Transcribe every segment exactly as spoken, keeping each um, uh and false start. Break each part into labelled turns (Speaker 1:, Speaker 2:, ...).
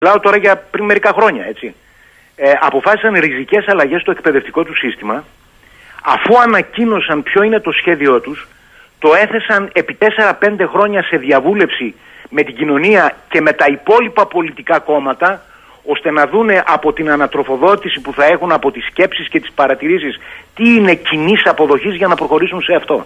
Speaker 1: Μιλάω τώρα για πριν μερικά χρόνια, έτσι. Ε, αποφάσισαν ριζικές αλλαγές στο εκπαιδευτικό του σύστημα, αφού ανακοίνωσαν ποιο είναι το σχέδιό τους, το έθεσαν επί τέσσερα πέντε χρόνια σε διαβούλευση με την κοινωνία και με τα υπόλοιπα πολιτικά κόμματα, ώστε να δούνε από την ανατροφοδότηση που θα έχουν, από τις σκέψεις και τις παρατηρήσεις, τι είναι κοινής αποδοχής για να προχωρήσουν σε αυτό.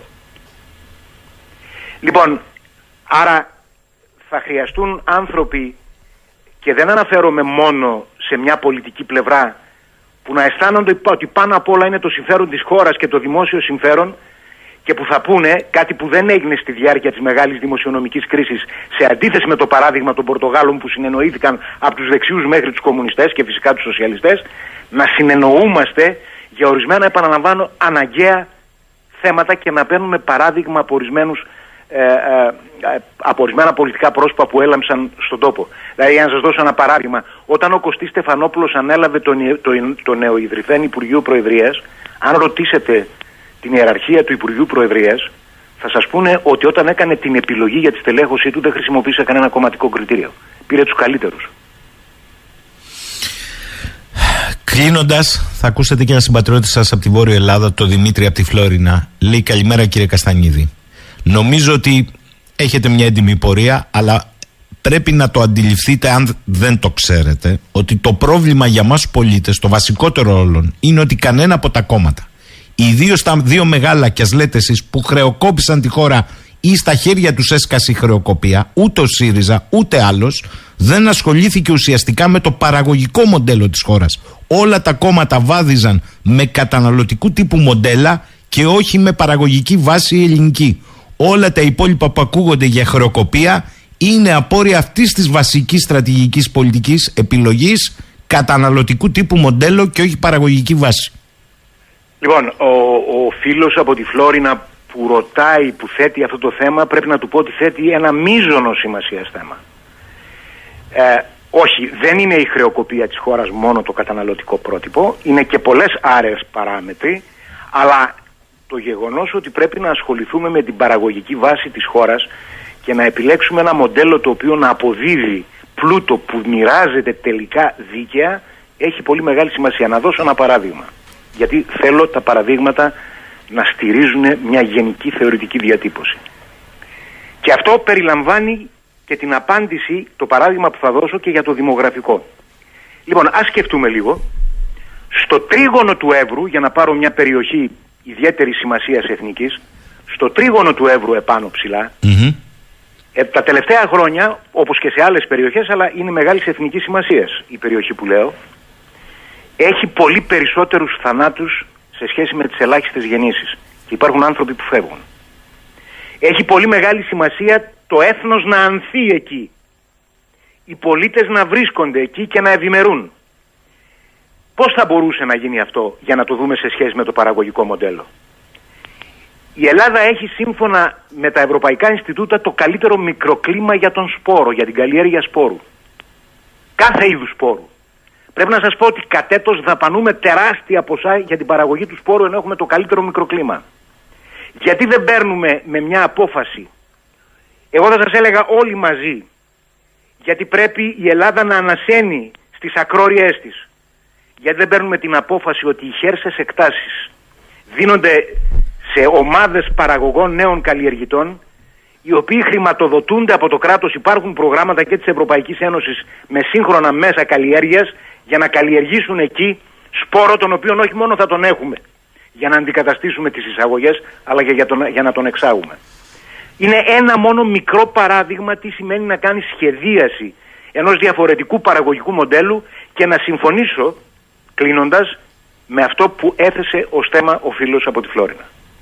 Speaker 1: Λοιπόν, άρα θα χρειαστούν άνθρωποι, και δεν αναφέρομαι μόνο σε μια πολιτική πλευρά, που να αισθάνονται ότι πάνω απ' όλα είναι το συμφέρον της χώρας και το δημόσιο συμφέρον, και που θα πούνε κάτι που δεν έγινε στη διάρκεια της μεγάλης δημοσιονομικής κρίσης, σε αντίθεση με το παράδειγμα των Πορτογάλων που συνεννοήθηκαν από τους δεξιούς μέχρι τους κομμουνιστές και φυσικά τους σοσιαλιστές, να συνεννοούμαστε για ορισμένα, επαναλαμβάνω, αναγκαία θέματα και να παίρνουμε παράδειγμα από ορισμένους Ε, ε, από ορισμένα πολιτικά πρόσωπα που έλαμψαν στον τόπο. Δηλαδή, αν σας δώσω ένα παράδειγμα, όταν ο Κωστής Στεφανόπουλος ανέλαβε το, το, το νεοειδρυθέν Υπουργείο Προεδρίας, αν ρωτήσετε την ιεραρχία του Υπουργείου Προεδρίας, θα σας πούνε ότι όταν έκανε την επιλογή για τη στελέχωσή του δεν χρησιμοποίησε κανένα κομματικό κριτήριο. Πήρε τους καλύτερους.
Speaker 2: Κλείνοντας, θα ακούσετε και ένα συμπατριώτη σας από τη Βόρεια Ελλάδα, το Δημήτρη από τη Φλόρινα. Λέει: καλημέρα κύριε Καστανίδη. Νομίζω ότι έχετε μια έντιμη πορεία, αλλά πρέπει να το αντιληφθείτε, αν δεν το ξέρετε, ότι το πρόβλημα για μας πολίτες, το βασικότερο όλων, είναι ότι κανένα από τα κόμματα, ιδίως τα δύο μεγάλα, και ας λέτε εσείς, που χρεοκόπησαν τη χώρα ή στα χέρια τους έσκασε η χρεοκοπία, ούτε ο ΣΥΡΙΖΑ ούτε άλλος, δεν ασχολήθηκε ουσιαστικά με το παραγωγικό μοντέλο της χώρας. Όλα τα κόμματα βάδιζαν με καταναλωτικού τύπου μοντέλα και όχι με παραγωγική βάση ελληνική. Όλα τα υπόλοιπα που ακούγονται για χρεοκοπία είναι απόρρια αυτής της βασικής στρατηγικής πολιτικής επιλογής, καταναλωτικού τύπου μοντέλο και όχι παραγωγική βάση.
Speaker 1: Λοιπόν, ο, ο φίλος από τη Φλόρινα που ρωτάει, που θέτει αυτό το θέμα, πρέπει να του πω ότι θέτει ένα μείζωνο σημασίας θέμα. Ε, όχι, δεν είναι η χρεοκοπία της χώρας μόνο το καταναλωτικό πρότυπο, είναι και πολλές άραιες παράμετροι, αλλά το γεγονός ότι πρέπει να ασχοληθούμε με την παραγωγική βάση της χώρας και να επιλέξουμε ένα μοντέλο το οποίο να αποδίδει πλούτο που μοιράζεται τελικά δίκαια, έχει πολύ μεγάλη σημασία. Να δώσω ένα παράδειγμα, γιατί θέλω τα παραδείγματα να στηρίζουν μια γενική θεωρητική διατύπωση. Και αυτό περιλαμβάνει και την απάντηση, το παράδειγμα που θα δώσω και για το δημογραφικό. Λοιπόν, ας σκεφτούμε λίγο. Στο τρίγωνο του Εύρου, για να πάρω μια περιοχή ιδιαίτερη σημασίας εθνικής, στο τρίγωνο του Εύρου επάνω ψηλά, mm-hmm. ε, τα τελευταία χρόνια, όπως και σε άλλες περιοχές, αλλά είναι μεγάλης εθνικής σημασίας η περιοχή που λέω, έχει πολύ περισσότερους θανάτους σε σχέση με τις ελάχιστες γεννήσεις. Και υπάρχουν άνθρωποι που φεύγουν. Έχει πολύ μεγάλη σημασία το έθνος να ανθεί εκεί. Οι πολίτες να βρίσκονται εκεί και να ευημερούν. Πώς θα μπορούσε να γίνει αυτό, για να το δούμε σε σχέση με το παραγωγικό μοντέλο? Η Ελλάδα έχει, σύμφωνα με τα Ευρωπαϊκά Ινστιτούτα, το καλύτερο μικροκλίμα για τον σπόρο, για την καλλιέργεια σπόρου. Κάθε είδους σπόρου. Πρέπει να σας πω ότι κατ' έτος δαπανούμε τεράστια ποσά για την παραγωγή του σπόρου, ενώ έχουμε το καλύτερο μικροκλίμα. Γιατί δεν παίρνουμε με μια απόφαση, εγώ θα σας έλεγα όλοι μαζί, γιατί πρέπει η Ελλάδα να ανασένει στις ακρόριές της. Γιατί δεν παίρνουμε την απόφαση ότι οι χέρσες εκτάσεις δίνονται σε ομάδες παραγωγών νέων καλλιεργητών, οι οποίοι χρηματοδοτούνται από το κράτος. Υπάρχουν προγράμματα και της Ευρωπαϊκής Ένωσης με σύγχρονα μέσα καλλιέργειας για να καλλιεργήσουν εκεί σπόρο, τον οποίο όχι μόνο θα τον έχουμε για να αντικαταστήσουμε τις εισαγωγές, αλλά και για, τον, για να τον εξάγουμε. Είναι ένα μόνο μικρό παράδειγμα τι σημαίνει να κάνει σχεδίαση ενός διαφορετικού παραγωγικού μοντέλου, και να συμφωνήσω, κλείνοντας, με αυτό που έθεσε ως θέμα ο φίλος από τη Φλόρινα.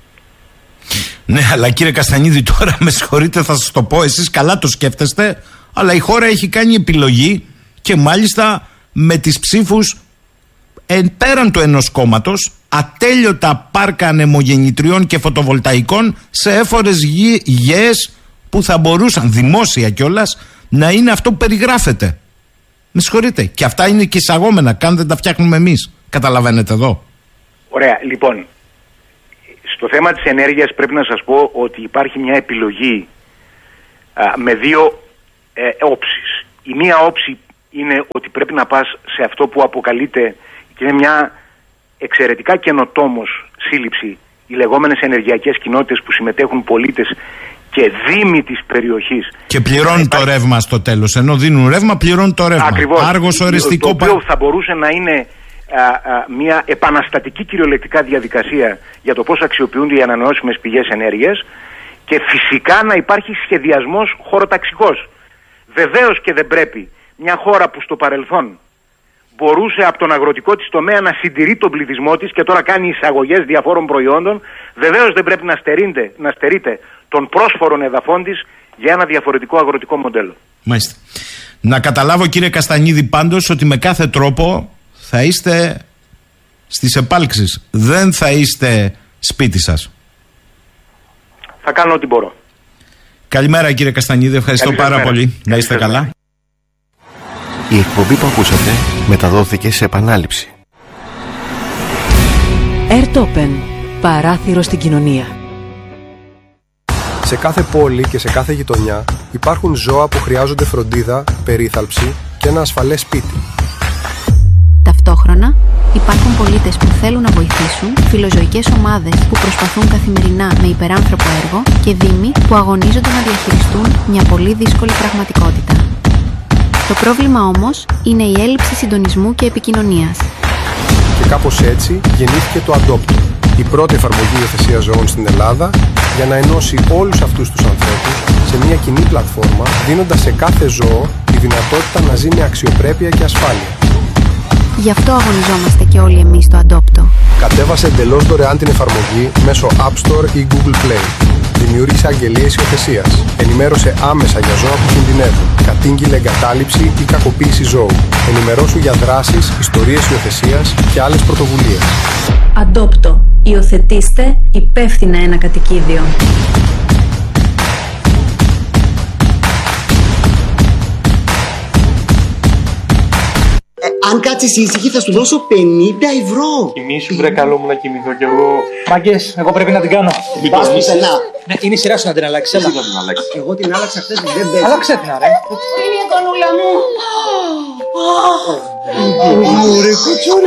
Speaker 2: Ναι, αλλά κύριε Καστανίδη, τώρα με συγχωρείτε, θα σας το πω, εσείς καλά το σκέφτεστε, αλλά η χώρα έχει κάνει επιλογή, και μάλιστα με τις ψήφους εν πέραν του ενός κόμματος, ατέλειωτα πάρκα ανεμογεννητριών και φωτοβολταϊκών σε έφορες γη, γεές που θα μπορούσαν, δημόσια κιόλας, να είναι αυτό που περιγράφεται. Με συγχωρείτε. Και αυτά είναι και εισαγόμενα, καν δεν τα φτιάχνουμε εμείς. Καταλαβαίνετε εδώ.
Speaker 1: Ωραία. Λοιπόν, στο θέμα της ενέργειας πρέπει να σας πω ότι υπάρχει μια επιλογή α, με δύο ε, όψεις. Η μία όψη είναι ότι πρέπει να πας σε αυτό που αποκαλείται, και είναι μια εξαιρετικά καινοτόμως σύλληψη, οι λεγόμενες ενεργειακές κοινότητες που συμμετέχουν πολίτες και δήμοι της περιοχής.
Speaker 2: Και πληρώνουν το ρεύμα στο τέλος. Ενώ δίνουν ρεύμα, πληρώνουν το ρεύμα.
Speaker 1: Ακριβώς.
Speaker 2: Άργος οριστικό.
Speaker 1: Το οποίο θα μπορούσε να είναι α, α, μια επαναστατική κυριολεκτικά διαδικασία για το πώς αξιοποιούνται οι ανανεώσιμες πηγές ενέργειας, και φυσικά να υπάρχει σχεδιασμός χωροταξικός. Βεβαίως και δεν πρέπει μια χώρα που στο παρελθόν μπορούσε από τον αγροτικό της τομέα να συντηρεί τον πληθυσμό της και τώρα κάνει εισαγωγές διαφόρων προϊόντων, βεβαίως δεν πρέπει να στερείται, να στερείται των πρόσφορων εδαφών της για ένα διαφορετικό αγροτικό μοντέλο.
Speaker 2: Μάλιστα. Να καταλάβω, κύριε Καστανίδη, πάντως ότι με κάθε τρόπο θα είστε στις επάλξεις. Δεν θα είστε σπίτι σας.
Speaker 1: Θα κάνω ό,τι μπορώ.
Speaker 2: Καλημέρα, κύριε Καστανίδη, ευχαριστώ
Speaker 1: Καλή
Speaker 2: πάρα
Speaker 1: μέρα.
Speaker 2: πολύ. Να είστε
Speaker 1: Καλή
Speaker 2: καλά.
Speaker 3: Η εκπομπή που ακούσατε μεταδόθηκε σε επανάληψη.
Speaker 4: Airtopen. Παράθυρο στην κοινωνία.
Speaker 5: Σε κάθε πόλη και σε κάθε γειτονιά υπάρχουν ζώα που χρειάζονται φροντίδα, περίθαλψη και ένα ασφαλές σπίτι.
Speaker 6: Ταυτόχρονα, υπάρχουν πολίτες που θέλουν να βοηθήσουν, φιλοζωικές ομάδες που προσπαθούν καθημερινά με υπεράνθρωπο έργο και δήμοι που αγωνίζονται να διαχειριστούν μια πολύ δύσκολη πραγματικότητα. Το πρόβλημα όμως είναι η έλλειψη συντονισμού και επικοινωνίας.
Speaker 5: Και κάπως έτσι γεννήθηκε το Adopt, η πρώτη εφαρμογή υιοθεσίας ζώων στην Ελλάδα, για να ενώσει όλους αυτούς τους ανθρώπους σε μια κοινή πλατφόρμα, δίνοντας σε κάθε ζώο τη δυνατότητα να ζει με αξιοπρέπεια και ασφάλεια.
Speaker 6: Γι' αυτό αγωνιζόμαστε και όλοι εμείς στο Adopto.
Speaker 5: Κατέβασε εντελώς δωρεάν την εφαρμογή μέσω App Store ή Google Play. Δημιούργησε αγγελίες υιοθεσίας. Ενημέρωσε άμεσα για ζώα που κινδυνεύουν. Κατήγγειλε εγκατάλειψη ή κακοποίηση ζώου. Ενημερώσου για δράσεις, ιστορίες υιοθεσίας και άλλες πρωτοβουλίες.
Speaker 7: Adopto. Υιοθετήστε υπεύθυνα ένα κατοικίδιο.
Speaker 8: Αν κάτσεις ήσυχη θα σου δώσω πενήντα ευρώ.
Speaker 9: Κοιμήσου βρε, καλό μου να κοιμηθώ κι εγώ.
Speaker 10: Μάγκες, εγώ πρέπει να την κάνω.
Speaker 8: Πας πουθενά.
Speaker 10: Ναι, είναι η σειρά σου να την αλλάξεις.
Speaker 8: Εσύ θα την αλλάξεις. Εγώ την άλλαξα χθες, δεν παίζει.
Speaker 10: Αλλάξε την, ρε.
Speaker 8: Είναι η κονούλα μου. Ωραία, κουτσούρι.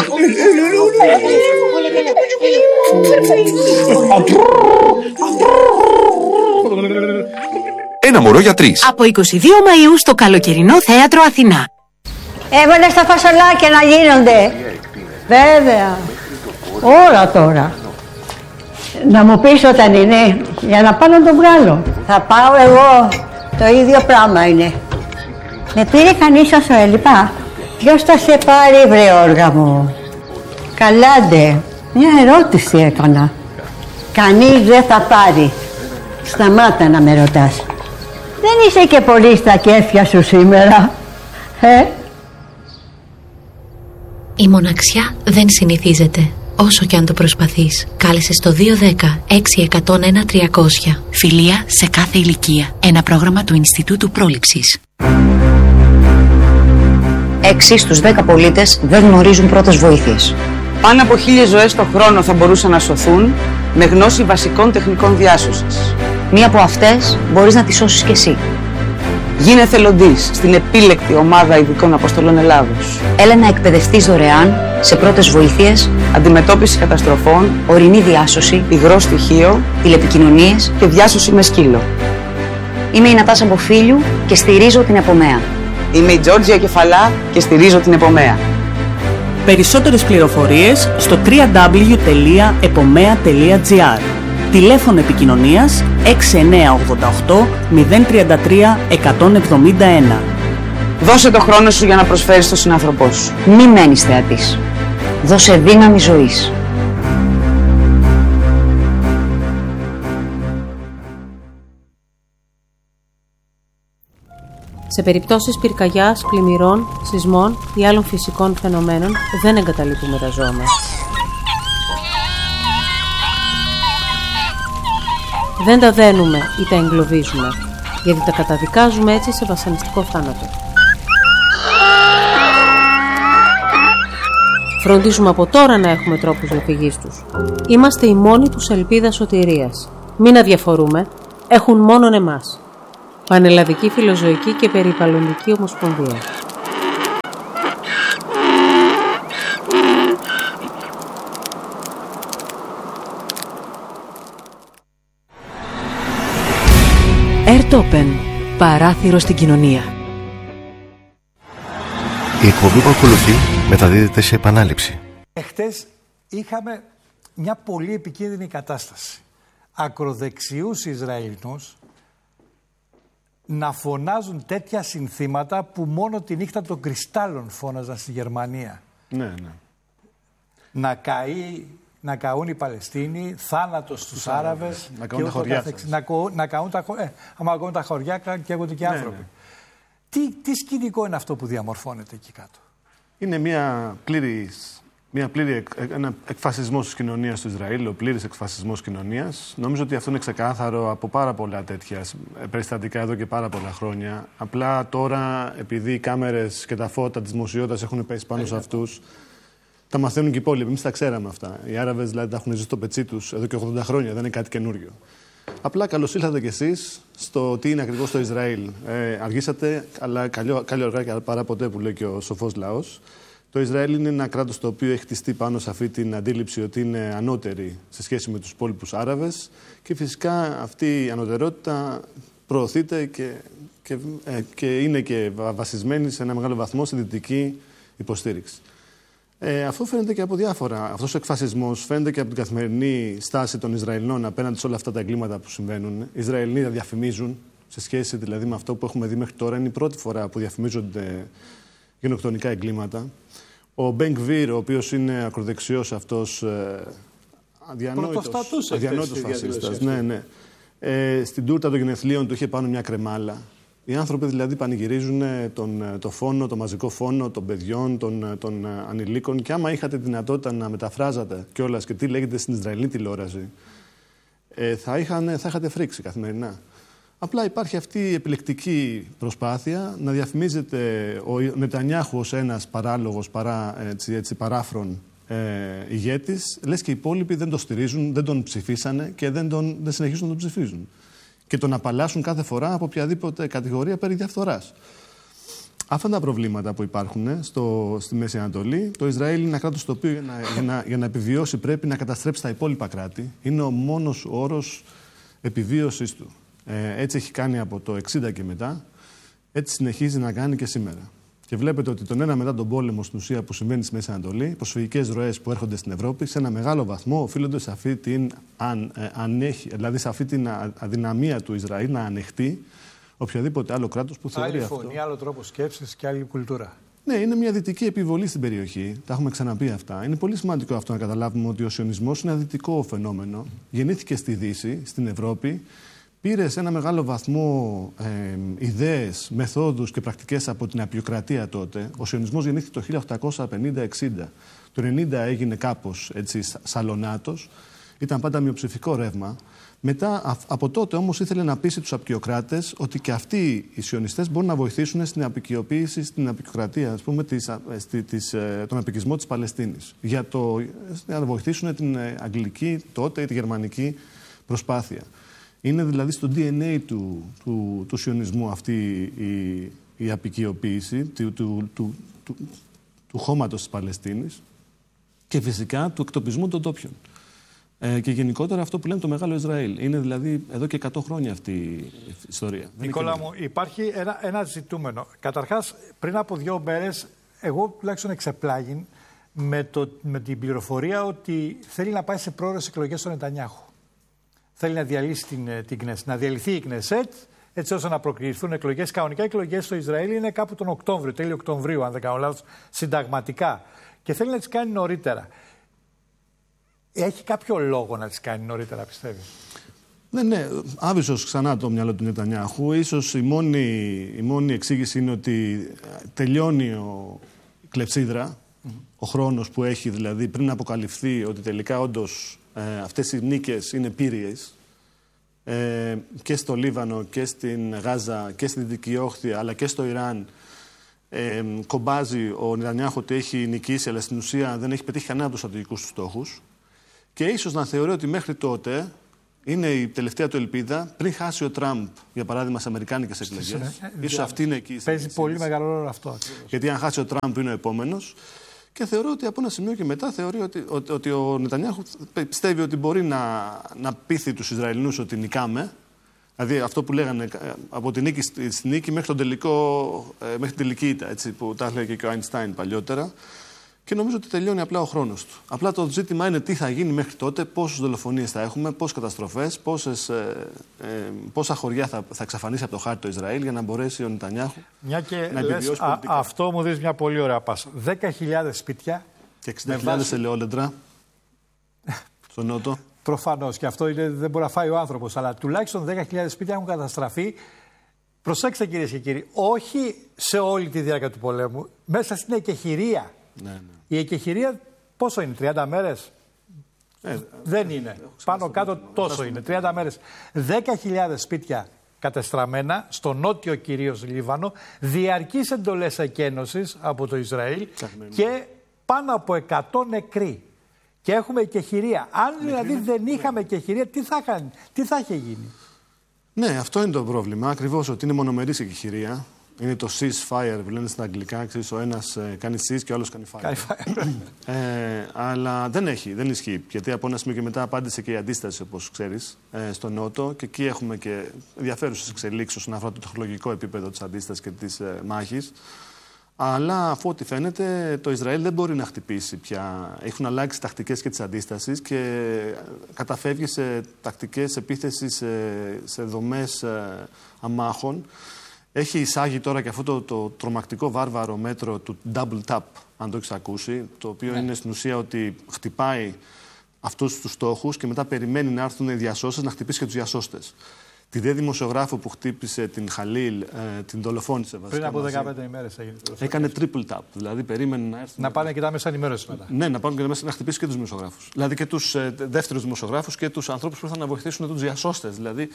Speaker 3: Ένα μωρό για τρεις.
Speaker 4: Από εικοστή δεύτερη Μαΐου στο καλοκαιρινό θέατρο Αθηνά.
Speaker 11: Έβαλε στα φασολάκια να γίνονται. Βέβαια. Όλα τώρα. Να μου πεις όταν είναι, για να πάω να τον βγάλω. Θα πάω εγώ. Το ίδιο πράγμα είναι. Με πήρε κανείς όσο έλειπα. Ποιος θα σε πάρει, βρε όργα μου? Καλάντε. Μια ερώτηση έκανα. Κανείς δεν θα πάρει. Σταμάτα να με ρωτάς. Δεν είσαι και πολύ στα κέφια σου σήμερα. Ε?
Speaker 6: Η μοναξιά δεν συνηθίζεται, όσο και αν το προσπαθείς. Κάλεσε στο δύο δέκα έξι εκατόν ένα τριακόσια.
Speaker 4: Φιλία σε κάθε ηλικία. Ένα πρόγραμμα του Ινστιτούτου Πρόληψης.
Speaker 12: έξι στους δέκα πολίτες δεν γνωρίζουν πρώτες βοήθειες. Πάνω από χίλιες ζωές το χρόνο θα μπορούσαν να σωθούν με γνώση βασικών τεχνικών διάσωσης. Μία από αυτές μπορείς να τη σώσεις κι εσύ. Γίνε εθελοντής στην επίλεκτη ομάδα ειδικών αποστολών Ελλάδος. Έλα να εκπαιδευτείς δωρεάν σε πρώτες βοήθειες, αντιμετώπιση καταστροφών, ορεινή διάσωση, υγρό στοιχείο, τηλεπικοινωνίες και διάσωση με σκύλο. Είμαι η Νατάσα Μποφίλιου και στηρίζω την Επομέα. Είμαι η Τζόρτζια Κεφαλά και στηρίζω την Επομέα.
Speaker 13: Περισσότερες πληροφορίες στο double-u double-u double-u τελεία επομέα τελεία τζι άρ. Τηλέφωνο επικοινωνίας έξι εννιά οκτώ οκτώ μηδέν τρία τρία εκατόν εβδομήντα ένα.
Speaker 12: Δώσε το χρόνο σου για να προσφέρεις στον συνάνθρωπό σου. Μη μένεις θεατής. Δώσε δύναμη ζωής.
Speaker 14: Σε περιπτώσεις πυρκαγιάς, πλημμυρών, σεισμών ή άλλων φυσικών φαινομένων δεν εγκαταλείπουμε τα ζώα μας. Δεν τα δένουμε ή τα εγκλωβίζουμε, γιατί τα καταδικάζουμε έτσι σε βασανιστικό θάνατο. Φροντίζουμε από τώρα να έχουμε τρόπους διαφυγής τους. Είμαστε οι μόνοι τους ελπίδα σωτηρίας. Μην αδιαφορούμε, έχουν μόνον εμάς. Πανελλαδική Φιλοζωική και Περιβαλλοντική Ομοσπονδία.
Speaker 15: Airtopen. Παράθυρο στην κοινωνία.
Speaker 3: Η εκπομπή που ακολουθεί μεταδίδεται σε επανάληψη.
Speaker 16: Εχθές είχαμε μια πολύ επικίνδυνη κατάσταση. Ακροδεξιούς Ισραηλινούς να φωνάζουν τέτοια συνθήματα που μόνο τη νύχτα των κρυστάλλων φώναζαν στη Γερμανία.
Speaker 17: Ναι, ναι.
Speaker 16: Να καεί, να καούν οι Παλαιστίνοι, θάνατος στους Άραβες,
Speaker 17: να καούν τα χωριά
Speaker 16: καθεξ... να, κο... να καούν τα χωριά. Ε, άμα καούν τα χωριά, καίγονται και άνθρωποι. Ναι, ναι. Τι, τι σκηνικό είναι αυτό που διαμορφώνεται εκεί κάτω?
Speaker 17: Είναι μια πλήρης, μια πλήρη, ένα εκφασισμός της κοινωνίας του Ισραήλ, ο πλήρης εκφασισμός κοινωνίας. Νομίζω ότι αυτό είναι ξεκάθαρο από πάρα πολλά τέτοια περιστατικά εδώ και πάρα πολλά χρόνια. Απλά τώρα, επειδή οι κάμερες και τα φώτα της δημοσιότητας έχουν πέσει πάνω σε αυτούς, τα μαθαίνουν και οι υπόλοιποι. Εμείς τα ξέραμε αυτά. Οι Άραβες δηλαδή τα έχουν ζήσει στο πετσί τους εδώ και ογδόντα χρόνια, δεν είναι κάτι καινούριο. Απλά καλώς ήλθατε κι εσείς στο τι είναι ακριβώς το Ισραήλ. Ε, αργήσατε, αλλά καλή αργά και παρά ποτέ, που λέει και ο σοφός λαός. Το Ισραήλ είναι ένα κράτος το οποίο έχει χτιστεί πάνω σε αυτή την αντίληψη ότι είναι ανώτερη σε σχέση με τους υπόλοιπους Άραβες και φυσικά αυτή η ανωτερότητα προωθείται και, και, ε, και είναι και βασισμένη σε ένα μεγάλο βαθμό στη δυτική υποστήριξη. Ε, αυτό φαίνεται και από διάφορα. Αυτός ο εκφασισμός φαίνεται και από την καθημερινή στάση των Ισραηλινών απέναντι σε όλα αυτά τα εγκλήματα που συμβαίνουν. Οι Ισραηλοί τα διαφημίζουν σε σχέση δηλαδή με αυτό που έχουμε δει μέχρι τώρα. Είναι η πρώτη φορά που διαφημίζονται γενοκτονικά εγκλήματα. Ο Μπεν Γκβίρ, ο οποίος είναι ακροδεξιός αυτός, ε, αδιανόητος, αδιανόητος φασίστας. Ναι, ναι. Ε, στην τούρτα των γενεθλίων του είχε πάνω μια κρεμάλα. Οι άνθρωποι δηλαδή πανηγυρίζουν τον, το φόνο, το μαζικό φόνο των παιδιών, των, των ανηλίκων, και άμα είχατε τη δυνατότητα να μεταφράζατε κιόλας και τι λέγεται στην Ισραηλινή τηλεόραση, ε, θα, είχαν, θα είχατε φρίξει καθημερινά. Απλά υπάρχει αυτή η επιλεκτική προσπάθεια να διαφημίζεται ο Νετανιάχου ως ένας παράλογος, παρά, έτσι, έτσι, παράφρον ε, ηγέτης, λες και οι υπόλοιποι δεν τον στηρίζουν, δεν τον ψηφίσανε και δεν, τον, δεν συνεχίζουν να τον ψηφίζουν. Και τον απαλλάσσουν κάθε φορά από οποιαδήποτε κατηγορία περί διαφθοράς. Αυτά είναι τα προβλήματα που υπάρχουν στο, στη Μέση Ανατολή. Το Ισραήλ είναι ένα κράτος το οποίο για να, για, να, για να επιβιώσει πρέπει να καταστρέψει τα υπόλοιπα κράτη. Είναι ο μόνος όρος επιβίωσης του. Ε, έτσι έχει κάνει από το εξήντα και μετά. Έτσι συνεχίζει να κάνει και σήμερα. Και βλέπετε ότι τον ένα μετά τον πόλεμο στην ουσία που συμβαίνει στη Μέση Ανατολή, οι προσφυγικές ροές που έρχονται στην Ευρώπη, σε ένα μεγάλο βαθμό οφείλονται σε αυτή την, αν, ε, ανέχει, δηλαδή σε αυτή την αδυναμία του Ισραήλ να ανεχτεί οποιοδήποτε άλλο κράτος που θεωρεί αυτό.
Speaker 16: Άλλη φωνή, άλλο τρόπο σκέψης και άλλη κουλτούρα.
Speaker 17: Ναι, είναι μια δυτική επιβολή στην περιοχή. Τα έχουμε ξαναπεί αυτά. Είναι πολύ σημαντικό αυτό να καταλάβουμε ότι ο σιωνισμός είναι ένα δυτικό φαινόμενο. Γεννήθηκε στη Δύση, στην Ευρώπη. Πήρε σε ένα μεγάλο βαθμό ε, ιδέες, μεθόδους και πρακτικές από την απεικιοκρατία τότε. Ο σιωνισμός γεννήθηκε το χίλια οκτακόσια πενήντα εξήντα. Το ενενήντα έγινε κάπως έτσι, σαλονάτος. Ήταν πάντα μειοψηφικό ρεύμα. Μετά από τότε όμως ήθελε να πείσει τους απεικιοκράτες ότι και αυτοί οι σιωνιστές μπορούν να βοηθήσουν στην απεικιοποίηση, στην απεικιοκρατία, ας πούμε, της, της, τον απεικισμό της Παλαιστίνης. Για, το, για να βοηθήσουν την αγγλική τότε ή τη γερμανική προσπάθεια. Είναι δηλαδή στο ντι εν έι του, του, του σιωνισμού αυτή η, η απεικιοποίηση του, του, του, του, του χώματος της Παλαιστίνης και φυσικά του εκτοπισμού των τόπιων. Ε, και γενικότερα αυτό που λέμε το Μεγάλο Ισραήλ. Είναι δηλαδή εδώ και εκατό χρόνια αυτή η ιστορία.
Speaker 16: Νικόλα μου, υπάρχει ένα, ένα ζητούμενο. Καταρχάς, πριν από δύο μέρες, εγώ τουλάχιστον εξεπλάγην με, το, με την πληροφορία ότι θέλει να πάει σε πρόορες εκλογές στον Νετανιάχου. Θέλει να διαλύσει την, την Κνεσέτ, να διαλυθεί η Κνεσέτ, έτσι ώστε να προκριθούν εκλογές. Κανονικά οι εκλογές στο Ισραήλ είναι κάπου τον Οκτώβριο, τέλειο Οκτωβρίου, αν δεν κάνω λάθος, συνταγματικά. Και θέλει να τις κάνει νωρίτερα. Έχει κάποιο λόγο να τις κάνει νωρίτερα, πιστεύει?
Speaker 17: Ναι, ναι. Άβυσσος ξανά το μυαλό του Νετανιάχου. Ίσως η μόνη, η μόνη εξήγηση είναι ότι τελειώνει ο, η κλεψίδρα, mm. ο χρόνος που έχει δηλαδή πριν αποκαλυφθεί ότι τελικά όντως ε, αυτές οι νίκες είναι πύριες ε, και στο Λίβανο και στην Γάζα και στη Δυτική Όχθη αλλά και στο Ιράν. Ε, κομπάζει ο Νετανιάχου ότι έχει νικήσει, αλλά στην ουσία δεν έχει πετύχει κανένα από τους στρατηγικούς του στόχους. Και ίσως να θεωρεί ότι μέχρι τότε είναι η τελευταία του ελπίδα, πριν χάσει ο Τραμπ, για παράδειγμα, στις αμερικάνικες εκλογές. Ίσως αυτή είναι εκεί.
Speaker 16: Παίζει πολύ μεγάλο ρόλο αυτό.
Speaker 17: Γιατί αν χάσει ο Τραμπ είναι ο επόμενος. Και θεωρώ ότι από ένα σημείο και μετά θεωρεί ότι, ότι, ότι ο Νετανιάχου πιστεύει ότι μπορεί να, να πείθει τους Ισραηλινούς ότι νικάμε, Δηλαδή αυτό που λέγανε από την νίκη στη νίκη μέχρι, τον τελικό, μέχρι την τελική ήττα, έτσι, που τα έλεγε και ο Αϊνστάιν παλιότερα. Και νομίζω ότι τελειώνει απλά ο χρόνος του. Απλά το ζήτημα είναι τι θα γίνει μέχρι τότε, πόσες δολοφονίες θα έχουμε, πόσες καταστροφές, πόσες, ε, ε, πόσα χωριά θα, θα εξαφανίσει από το χάρτη το Ισραήλ για να μπορέσει ο Νετανιάχου
Speaker 16: μια και
Speaker 17: να
Speaker 16: λες,
Speaker 17: επιβιώσει
Speaker 16: α,
Speaker 17: πολιτικά.
Speaker 16: αυτό μου δίνει μια πολύ ωραία πάσα. δέκα χιλιάδες σπίτια
Speaker 17: και εξήντα χιλιάδες βάση... ελαιόλεντρα στο νότο.
Speaker 16: Προφανώς και αυτό είναι, δεν μπορεί να φάει ο άνθρωπος, αλλά τουλάχιστον δέκα χιλιάδες σπίτια έχουν καταστραφεί. Προσέξτε κυρίες και κύριοι, όχι σε όλη τη διάρκεια του πολέμου, μέσα στην εκεχηρία. Ναι, ναι. Η εκεχηρία πόσο είναι, τριάντα μέρες? Ε, δεν είναι. Πάνω κάτω τόσο είναι, τριάντα μέρες. δέκα χιλιάδες σπίτια κατεστραμμένα, στο νότιο κυρίως Λίβανο, διαρκείς εντολές εκένωσης από το Ισραήλ και πάνω από εκατό νεκροί. Και έχουμε εκεχηρία. Αν δηλαδή δεν είχαμε εκεχηρία, τι θα, είχαν, τι θα είχε γίνει? Ναι,
Speaker 17: αυτό είναι το πρόβλημα. Ακριβώς ότι είναι μονομερής εκεχηρία. Είναι το ceasefire που λένε στα αγγλικά. Ξέρεις, ο ένας ε, κάνει cease και ο άλλος κάνει fire. ε, αλλά δεν έχει, δεν ισχύει. Γιατί από ένα σημείο και μετά απάντησε και η αντίσταση, όπως ξέρεις, ε, στο Νότο. Και εκεί έχουμε και ενδιαφέρουσες εξελίξεις όσον αφορά το τεχνολογικό επίπεδο της αντίστασης και της ε, μάχης. Αλλά αφού ό,τι φαίνεται, το Ισραήλ δεν μπορεί να χτυπήσει πια. Έχουν αλλάξει τακτικές και της αντίστασης και καταφεύγει σε τακτικές επίθεσης σε, σε δομές ε, αμάχων. Έχει εισάγει τώρα και αυτό το, το τρομακτικό βάρβαρο μέτρο του double tap, αν το έχεις ακούσει, το οποίο ναι. είναι στην ουσία ότι χτυπάει αυτούς τους στόχους και μετά περιμένει να έρθουν οι διασώστες να χτυπήσει και τους διασώστες. Τη δε δημοσιογράφο που χτύπησε την Χαλίλ, ε, την δολοφόνησε βασικά. Πριν
Speaker 16: από δεκαπέντε ημέρες έγινε.
Speaker 17: Έκανε triple tap, δηλαδή περίμενε να έρθει.
Speaker 16: Να πάνε και τα μέσα ενημέρωση μετά.
Speaker 17: Ναι, να πάνε και τα μέσα να χτυπήσει και τους δημοσιογράφους. Δηλαδή και τους ε, δεύτερους δημοσιογράφους και τους ανθρώπους που ήρθαν να βοηθήσουν τους διασώστες. Δηλαδή.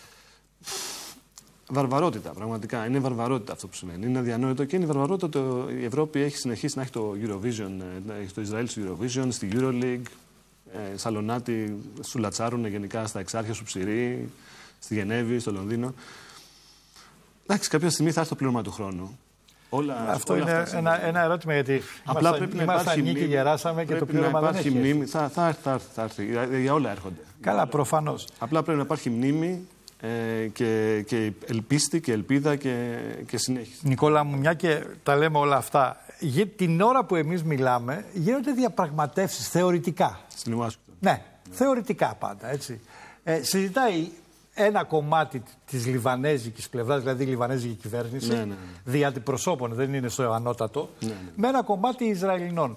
Speaker 17: Βαρβαρότητα, πραγματικά. Είναι βαρβαρότητα αυτό που σημαίνει. Είναι αδιανόητο και είναι βαρβαρότητα ότι η Ευρώπη έχει συνεχίσει να έχει το Eurovision, έχει το Ισραήλ στο Eurovision, στη Euroleague, ε, Σαλονάτι, σου λατσάρουν γενικά στα Εξάρχεια, σου Ψηρή, στη Γενέβη, στο Λονδίνο. Εντάξει, κάποια στιγμή θα έρθει το πλήρωμα του χρόνου. Όλα,
Speaker 16: αυτό
Speaker 17: όλα
Speaker 16: είναι ένα, ένα ερώτημα γιατί
Speaker 17: απλά
Speaker 16: είμαστε,
Speaker 17: πρέπει να υπάρχει
Speaker 16: νίκη, γεράσαμε και το πλήρωμα δεν έχει.
Speaker 17: Μνήμη, θα, θα έρθει, θα έρθει, θα έρθει. Για όλα έρχονται.
Speaker 16: Καλά, προφανώς.
Speaker 17: Απλά πρέπει να υπάρχει μνήμη. Ε, και, και ελπίστη και ελπίδα και, και συνέχιση.
Speaker 16: Νικόλα μου, μια και τα λέμε όλα αυτά, την ώρα που εμείς μιλάμε γίνονται διαπραγματεύσεις θεωρητικά.
Speaker 17: Στην Ουάσιγκτον.
Speaker 16: Ναι, ναι, θεωρητικά πάντα, έτσι. Ε, συζητάει ένα κομμάτι της λιβανέζικης πλευράς, δηλαδή η λιβανέζικη κυβέρνηση, ναι, ναι, ναι. δι' αντιπροσώπων, δεν είναι στο ανώτατο, ναι, ναι. με ένα κομμάτι Ισραηλινών.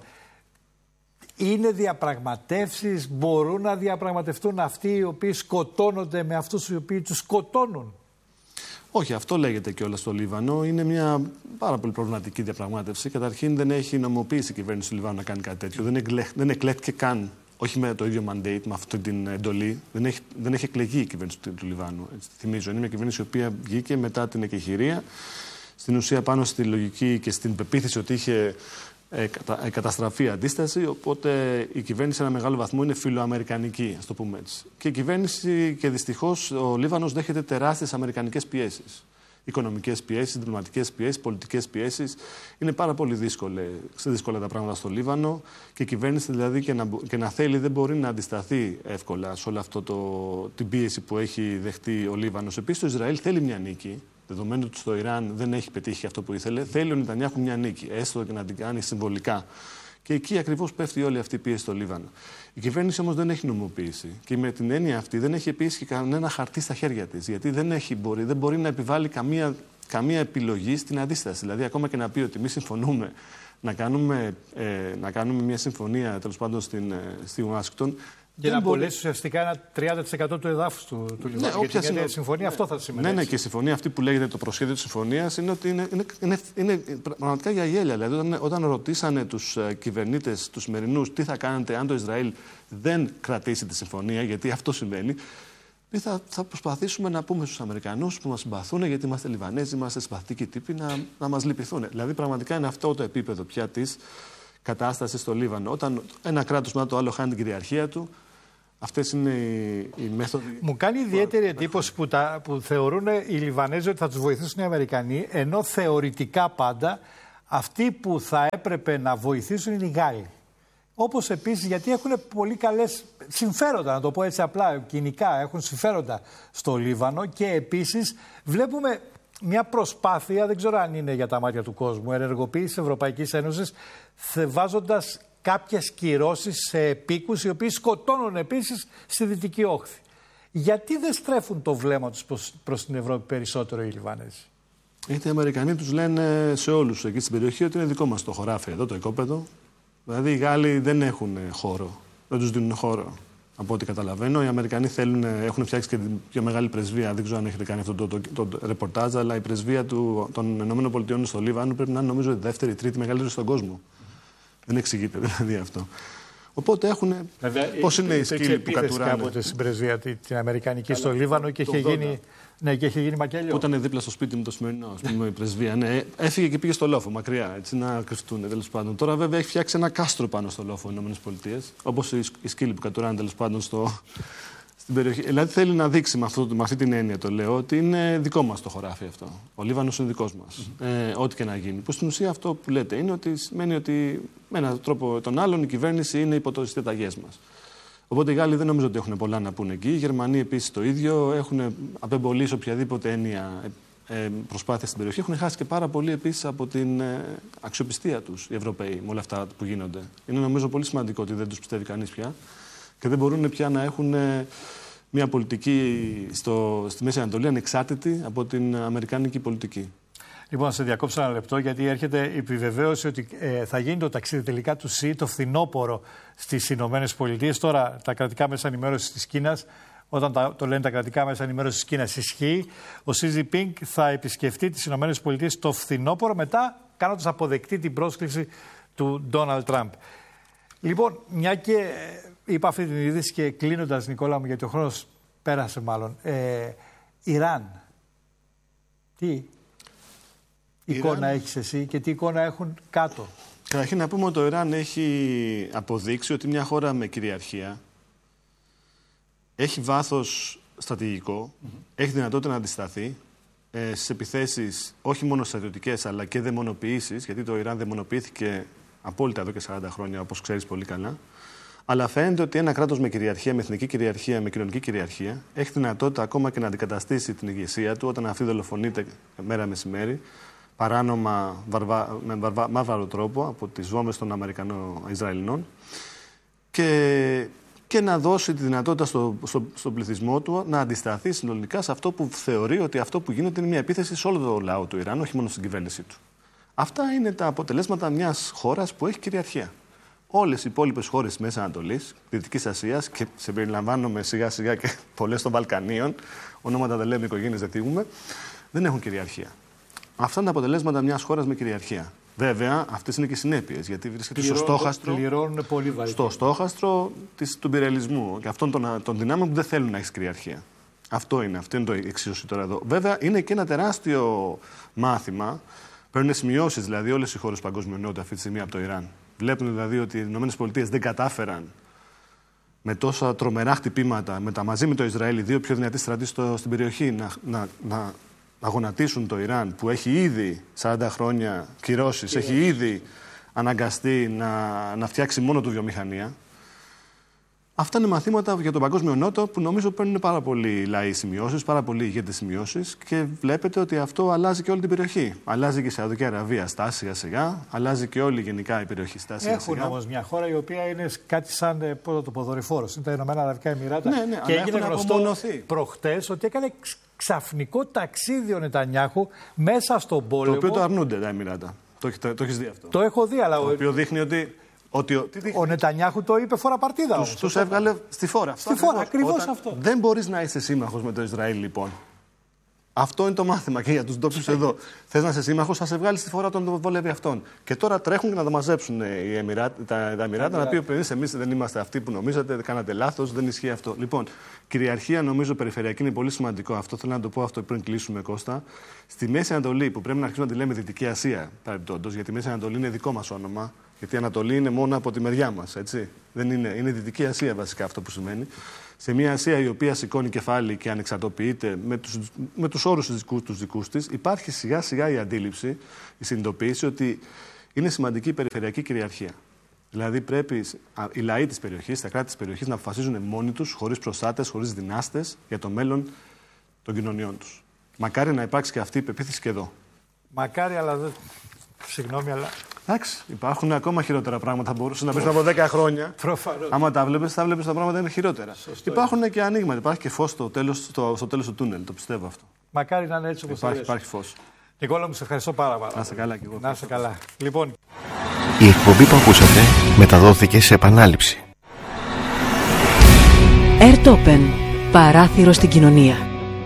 Speaker 16: Είναι διαπραγματεύσεις, μπορούν να διαπραγματευτούν αυτοί οι οποίοι σκοτώνονται με αυτούς οι οποίοι τους σκοτώνουν?
Speaker 17: Όχι, αυτό λέγεται και όλα στο Λίβανο. Είναι μια πάρα πολύ προβληματική διαπραγμάτευση. Καταρχήν δεν έχει νομοποίηση η κυβέρνηση του Λιβάνου να κάνει κάτι τέτοιο. Δεν, εκλέ, δεν εκλέχθηκε καν, όχι με το ίδιο mandate, με αυτή την εντολή. Δεν έχει, δεν έχει εκλεγεί η κυβέρνηση του, του Λιβάνου. Έτσι, θυμίζω, είναι μια κυβέρνηση η οποία βγήκε μετά την εκεχηρία. Στην ουσία πάνω στη λογική και στην πεποίθηση ότι είχε Ε, κατα, ε, καταστραφεί αντίσταση, οπότε η κυβέρνηση σε ένα μεγάλο βαθμό είναι φιλοαμερικανική, ας το πούμε έτσι. Και η κυβέρνηση και δυστυχώς ο Λίβανος δέχεται τεράστιες αμερικανικές πιέσεις. Οικονομικές πιέσεις, διπλωματικές πιέσεις, πολιτικές πιέσεις. Είναι πάρα πολύ δύσκολα, δύσκολα τα πράγματα στο Λίβανο και η κυβέρνηση δηλαδή και να, και να θέλει δεν μπορεί να αντισταθεί εύκολα σε όλη αυτή την πίεση που έχει δεχτεί ο Λίβανος. Επίσης το Ισραήλ θέλει μια νίκη. Δεδομένου ότι στο Ιράν δεν έχει πετύχει αυτό που ήθελε, θέλει ο Νετανιάχου μια νίκη, έστω και να την κάνει συμβολικά. Και εκεί ακριβώς πέφτει όλη αυτή η πίεση στο Λίβανο. Η κυβέρνηση όμως δεν έχει νομοποίηση. Και με την έννοια αυτή δεν έχει επίσης και κανένα χαρτί στα χέρια της. Γιατί δεν, έχει, μπορεί, δεν μπορεί να επιβάλλει καμία, καμία επιλογή στην αντίσταση. Δηλαδή, ακόμα και να πει ότι εμείς συμφωνούμε να κάνουμε, ε, να κάνουμε μια συμφωνία τέλος πάντων στην, ε, στη Ουάσιγκτον.
Speaker 16: Για να απολύσει ουσιαστικά ένα τριάντα τοις εκατό του εδάφους του, του Λιβάνου. Ναι, γιατί η συμφωνία αυτό θα σημαίνει.
Speaker 17: Ναι, ναι, και η συμφωνία αυτή που λέγεται το προσχέδιο της συμφωνίας είναι ότι είναι, είναι, είναι, είναι πραγματικά για γέλια. Δηλαδή, όταν, όταν ρωτήσανε τους uh, κυβερνήτες, τους σημερινούς, τι θα κάνετε αν το Ισραήλ δεν κρατήσει τη συμφωνία, γιατί αυτό συμβαίνει, θα, θα προσπαθήσουμε να πούμε στους Αμερικανούς που μας συμπαθούν, γιατί είμαστε Λιβανέζοι, είμαστε συμπαθητικοί τύποι, να, να μας λυπηθούν. Δηλαδή, πραγματικά είναι αυτό το επίπεδο πια της κατάστασης στο Λίβανο. Όταν ένα κράτος μετά το άλλο χάνει την κυριαρχία του. Αυτές είναι οι, οι μέθοδοι.
Speaker 16: Μου κάνει ιδιαίτερη εντύπωση που, τα, που θεωρούν οι Λιβανέζοι ότι θα τους βοηθήσουν οι Αμερικανοί, ενώ θεωρητικά πάντα αυτοί που θα έπρεπε να βοηθήσουν είναι οι Γάλλοι. Όπως επίσης γιατί έχουν πολύ καλές συμφέροντα, να το πω έτσι απλά, κοινικά έχουν συμφέροντα στο Λίβανο και επίσης βλέπουμε μια προσπάθεια, δεν ξέρω αν είναι για τα μάτια του κόσμου, ενεργοποίηση Ευρωπαϊκής Ένωσης, βάζοντας κάποιες κυρώσεις σε επίκους οι οποίοι σκοτώνουν επίσης στη Δυτική Όχθη. Γιατί δεν στρέφουν το βλέμμα τους προς, προς την Ευρώπη περισσότερο οι Λιβανέζοι?
Speaker 17: Γιατί οι Αμερικανοί τους λένε σε όλους εκεί στην περιοχή ότι είναι δικό μας το χωράφι εδώ, το οικόπεδο. Δηλαδή οι Γάλλοι δεν έχουν χώρο, δεν τους δίνουν χώρο. Από ό,τι καταλαβαίνω, οι Αμερικανοί θέλουν, έχουν φτιάξει και την πιο μεγάλη πρεσβεία. Δεν ξέρω αν έχετε κάνει αυτό το, το, το, το ρεπορτάζ, αλλά η πρεσβεία του, των ΗΠΑ στο Λίβανο πρέπει να είναι νομίζω η δεύτερη ή τρίτη μεγαλύτερη στον κόσμο. Δεν εξηγείται δηλαδή αυτό. Οπότε έχουν. Πώς είναι οι σκύλοι που κατουράνε.
Speaker 16: Κάποτε στην πρεσβεία την Αμερικανική στο Λίβανο και είχε γίνει. Ναι, και είχε γίνει μακελιό.
Speaker 17: Που ήταν δίπλα στο σπίτι μου το σημερινό, ας πούμε, η πρεσβεία. Ναι, έφυγε και πήγε στο λόφο, μακριά, έτσι να κρυφτούν τέλος πάντων. Τώρα βέβαια έχει φτιάξει ένα κάστρο πάνω στο λόφο οι ΗΠΑ, όπως οι σκύλοι που κατουράνε τέλος πάντων στο, στην περιοχή. Δηλαδή θέλει να δείξει με, αυτό, με αυτή την έννοια, το λέω, ότι είναι δικό μας το χωράφι αυτό. Ο Λίβανος είναι δικός μας. Mm. Ε, ό,τι και να γίνει. Που στην ουσία αυτό που λέτε είναι ότι σημαίνει ότι με έναν τρόπο τον άλλον η κυβέρνηση είναι υπό τις διαταγές μας. Οπότε οι Γάλλοι δεν νομίζω ότι έχουν πολλά να πούνε εκεί. Οι Γερμανοί επίσης το ίδιο. Έχουν απεμπολίσει οποιαδήποτε έννοια ε, προσπάθεια στην περιοχή. Έχουν χάσει και πάρα πολύ επίσης από την ε, αξιοπιστία τους οι Ευρωπαίοι με όλα αυτά που γίνονται. Είναι νομίζω πολύ σημαντικό ότι δεν τους πιστεύει κανείς πια και δεν μπορούν πια να έχουν ε, μια πολιτική στο, στη Μέση Ανατολή ανεξάρτητη από την αμερικάνικη πολιτική.
Speaker 16: Λοιπόν, να σε διακόψω ένα λεπτό, γιατί έρχεται η επιβεβαίωση ότι ε, θα γίνει το ταξίδι τελικά του ΣΥ το φθινόπωρο στις Ηνωμένες Πολιτείες. Τώρα τα κρατικά μέσα ενημέρωσης της Κίνας, όταν τα, το λένε τα κρατικά μέσα ενημέρωσης της Κίνας, ισχύει. Ο Σι Τζινπίνγκ θα επισκεφτεί τις Ηνωμένες Πολιτείες το φθινόπωρο, μετά κάνοντας αποδεκτή την πρόσκληση του Ντόναλντ Τραμπ. Λοιπόν, μια και είπα αυτή την είδηση και κλείνοντας, Νικόλα μου, γιατί ο χρόνος πέρασε μάλλον. Ε, Ιράν. Τι εικόνα Ιράν... έχεις εσύ και τι εικόνα έχουν κάτω?
Speaker 17: Καταρχήν να πούμε ότι το Ιράν έχει αποδείξει ότι μια χώρα με κυριαρχία έχει βάθος στρατηγικό, mm-hmm. έχει δυνατότητα να αντισταθεί ε, στις επιθέσεις όχι μόνο στρατιωτικές αλλά και δαιμονοποιήσεις, γιατί το Ιράν δαιμονοποιήθηκε απόλυτα εδώ και σαράντα χρόνια, όπως ξέρεις πολύ καλά. Αλλά φαίνεται ότι ένα κράτος με κυριαρχία, με εθνική κυριαρχία, με κοινωνική κυριαρχία, έχει δυνατότητα ακόμα και να αντικαταστήσει την ηγεσία του όταν αυτή δολοφονείται μέρα μεσημέρι, παράνομα, βαρβα, με βαρβα, μαύρο τρόπο από τις βόμβες των Αμερικανών-Ισραηλινών και, και να δώσει τη δυνατότητα στο, στο, στον πληθυσμό του να αντισταθεί συνολικά σε αυτό που θεωρεί ότι αυτό που γίνεται είναι μια επίθεση σε όλο το λαό του Ιράν, όχι μόνο στην κυβέρνησή του. Αυτά είναι τα αποτελέσματα μιας χώρας που έχει κυριαρχία. Όλες οι υπόλοιπες χώρες της Μέσης Ανατολής, Δυτικής Ασίας και συμπεριλαμβάνομαι σιγά σιγά και πολλές των Βαλκανίων, ονόματα δεν λέμε, οικογένειες δεν θίγουμε, δεν έχουν κυριαρχία. Αυτά είναι τα αποτελέσματα μιας χώρας με κυριαρχία. Βέβαια, αυτές είναι και οι συνέπειες, γιατί βρίσκεται στο στόχαστρο,
Speaker 16: πολύ
Speaker 17: στο στόχαστρο της, του υπερελισμού και αυτών των, των δυνάμεων που δεν θέλουν να έχει κυριαρχία. Αυτό είναι, αυτό είναι το εξίσωση τώρα εδώ. Βέβαια, είναι και ένα τεράστιο μάθημα. Παίρνουν σημειώσεις δηλαδή όλες οι χώρες παγκόσμιου νότου αυτή τη στιγμή από το Ιράν. Βλέπουν δηλαδή ότι οι ΗΠΑ δεν κατάφεραν με τόσα τρομερά χτυπήματα, με τα, μαζί με το Ισραήλ, οι δύο πιο δυνατοί στρατοί στην περιοχή, να, να, να, να γονατίσουν το Ιράν, που έχει ήδη σαράντα χρόνια κυρώσεις, έχει ήδη αναγκαστεί να, να φτιάξει μόνο του βιομηχανία. Αυτά είναι μαθήματα για τον παγκόσμιο νότο που νομίζω παίρνουν πάρα πολλοί λαοί σημειώσεις, πάρα πολλοί ηγέτες σημειώσεις και βλέπετε ότι αυτό αλλάζει και όλη την περιοχή. Αλλάζει και η Σαουδική Αραβία στάση σιγά σιγά, αλλάζει και όλη γενικά η περιοχή στάση σιγά σιγά.
Speaker 16: Έχουν όμως μια χώρα η οποία είναι κάτι σαν το ποδορυφόρος. Είναι τα Ηνωμένα Αραβικά Εμιράτα.
Speaker 17: Ναι, ναι,
Speaker 16: και έγινε γνωστό προχτές ότι έκανε ξαφνικό ταξίδι ο Νετανιάχου μέσα στον πόλεμο.
Speaker 17: Το οποίο το αρνούνται τα Εμιράτα. Το, το, το έχεις δει αυτό.
Speaker 16: Το έχω δει, αλλά.
Speaker 17: Το οποίο δείχνει ότι. Ότι ο,
Speaker 16: ο Νετανιάχου το είπε φορά παρτίδα.
Speaker 17: Τους, τους έβγαλε στη φόρα.
Speaker 16: Στη φόρα, ακριβώς αυτό.
Speaker 17: Δεν μπορείς να είσαι σύμμαχος με το Ισραήλ, λοιπόν. Αυτό είναι το μάθημα και για τους ντόπιους εδώ. Θες να είσαι σύμμαχος, θα σε βγάλει στη φόρα όταν το βολεύει αυτόν. Και τώρα τρέχουν και να το μαζέψουν οι Εμιράτα, τα, τα Εμιράτα, να πει ότι εμείς δεν είμαστε αυτοί που νομίζατε, κάνατε λάθος, δεν ισχύει αυτό. Λοιπόν, κυριαρχία νομίζω περιφερειακή είναι πολύ σημαντικό. Αυτό θέλω να το πω αυτό πριν κλείσουμε, Κώστα. Στη Μέση Ανατολή, που πρέπει να αρχίσουμε να τη λέμε Δυτική Ασία, παρεμπιπτόντως, γιατί η Μέση Ανατολή είναι δικό μας όνομα. Γιατί η Ανατολή είναι μόνο από τη μεριά μας, έτσι. Δεν είναι, είναι Δυτική Ασία βασικά αυτό που σημαίνει. Σε μια Ασία η οποία σηκώνει κεφάλι και ανεξαρτοποιείται με τους, με τους όρους τους δικούς, τους δικούς της, υπάρχει σιγά σιγά η αντίληψη, η συνειδητοποίηση ότι είναι σημαντική η περιφερειακή κυριαρχία. Δηλαδή πρέπει οι λαοί της περιοχής, τα κράτη της περιοχής να αποφασίζουν μόνοι τους, χωρίς προστάτες, χωρίς δυνάστες, για το μέλλον των κοινωνιών τους. Μακάρι να υπάρξει και αυτή η πεποίθηση και εδώ.
Speaker 16: Μακάρι, αλλά δεν. Συγγνώμη, αλλά.
Speaker 17: Εντάξει, υπάρχουν ακόμα χειρότερα πράγματα. Μπορούσε να πει από δέκα χρόνια.
Speaker 16: Προφανώς.
Speaker 17: Άμα τα βλέπεις, θα βλέπεις τα πράγματα είναι χειρότερα.
Speaker 16: Σωστό
Speaker 17: υπάρχουν
Speaker 16: είναι.
Speaker 17: και ανοίγματα. Υπάρχει και φως στο τέλος, στο, στο τέλος του τούνελ. Το πιστεύω αυτό.
Speaker 16: Μακάρι να είναι έτσι όπως
Speaker 17: υπάρχει, υπάρχει φως.
Speaker 16: Νικόλα, μου σε ευχαριστώ πάρα πολύ.
Speaker 17: Να είστε καλά κι εγώ.
Speaker 16: Να είστε καλά. Λοιπόν.
Speaker 3: Η εκπομπή που ακούσατε μεταδόθηκε σε επανάληψη.
Speaker 15: Airtopen. Παράθυρο στην κοινωνία.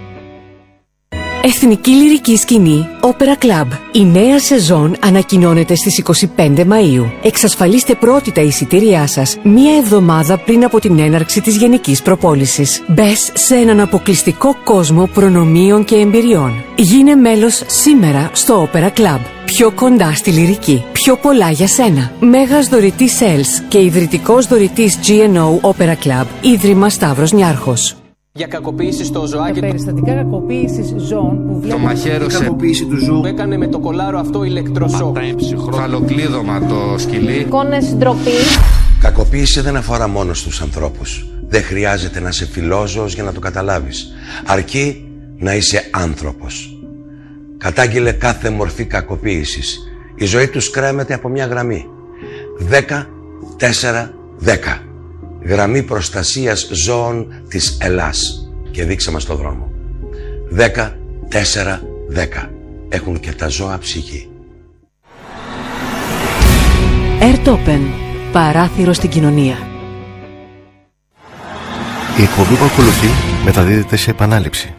Speaker 15: Εθνική Λυρική Σκηνή Opera Club. Η νέα σεζόν ανακοινώνεται στις είκοσι πέντε Μαΐου. Εξασφαλίστε πρώτητα εισιτήριά σας μία εβδομάδα πριν από την έναρξη της γενικής προπόλησης. Μπες σε έναν αποκλειστικό κόσμο προνομίων και εμπειριών. Γίνε μέλος σήμερα στο Opera Club. Πιο κοντά στη λυρική. Πιο πολλά για σένα. Μέγας δωρητής Έλς και ιδρυτικός δωρητής τζι εν ο Opera Club. Ίδρυμα Σταύρος Νιάρχος.
Speaker 18: Για κακοποίηση στο ζωάκι.
Speaker 19: Τα περιστατικά κακοποίησης ζώων που βλέπουμε.
Speaker 18: Το μαχαίρωσε.
Speaker 19: Η κακοποίηση του ζώου.
Speaker 18: Που έκανε με το κολάρο αυτό ηλεκτροσόκ.
Speaker 20: Φαλοκλείδωμα το σκυλί.
Speaker 19: Εικόνες ντροπή.
Speaker 21: Κακοποίηση δεν αφορά μόνο στους ανθρώπους. Δεν χρειάζεται να είσαι φιλόζωος για να το καταλάβεις. Αρκεί να είσαι άνθρωπος. Κατάγγειλε κάθε μορφή κακοποίησης. Η ζωή τους κρέμεται από μια γραμμή. δέκα τέσσερα δέκα. Γραμμή προστασίας ζώων της Ελλάς. Και δείξε μας το δρόμο. δέκα τέσσερα δέκα. Έχουν και τα ζώα ψυχή.
Speaker 15: Airtopen. Παράθυρο στην κοινωνία.
Speaker 3: Η εκπομπή που ακολουθεί μεταδίδεται σε επανάληψη.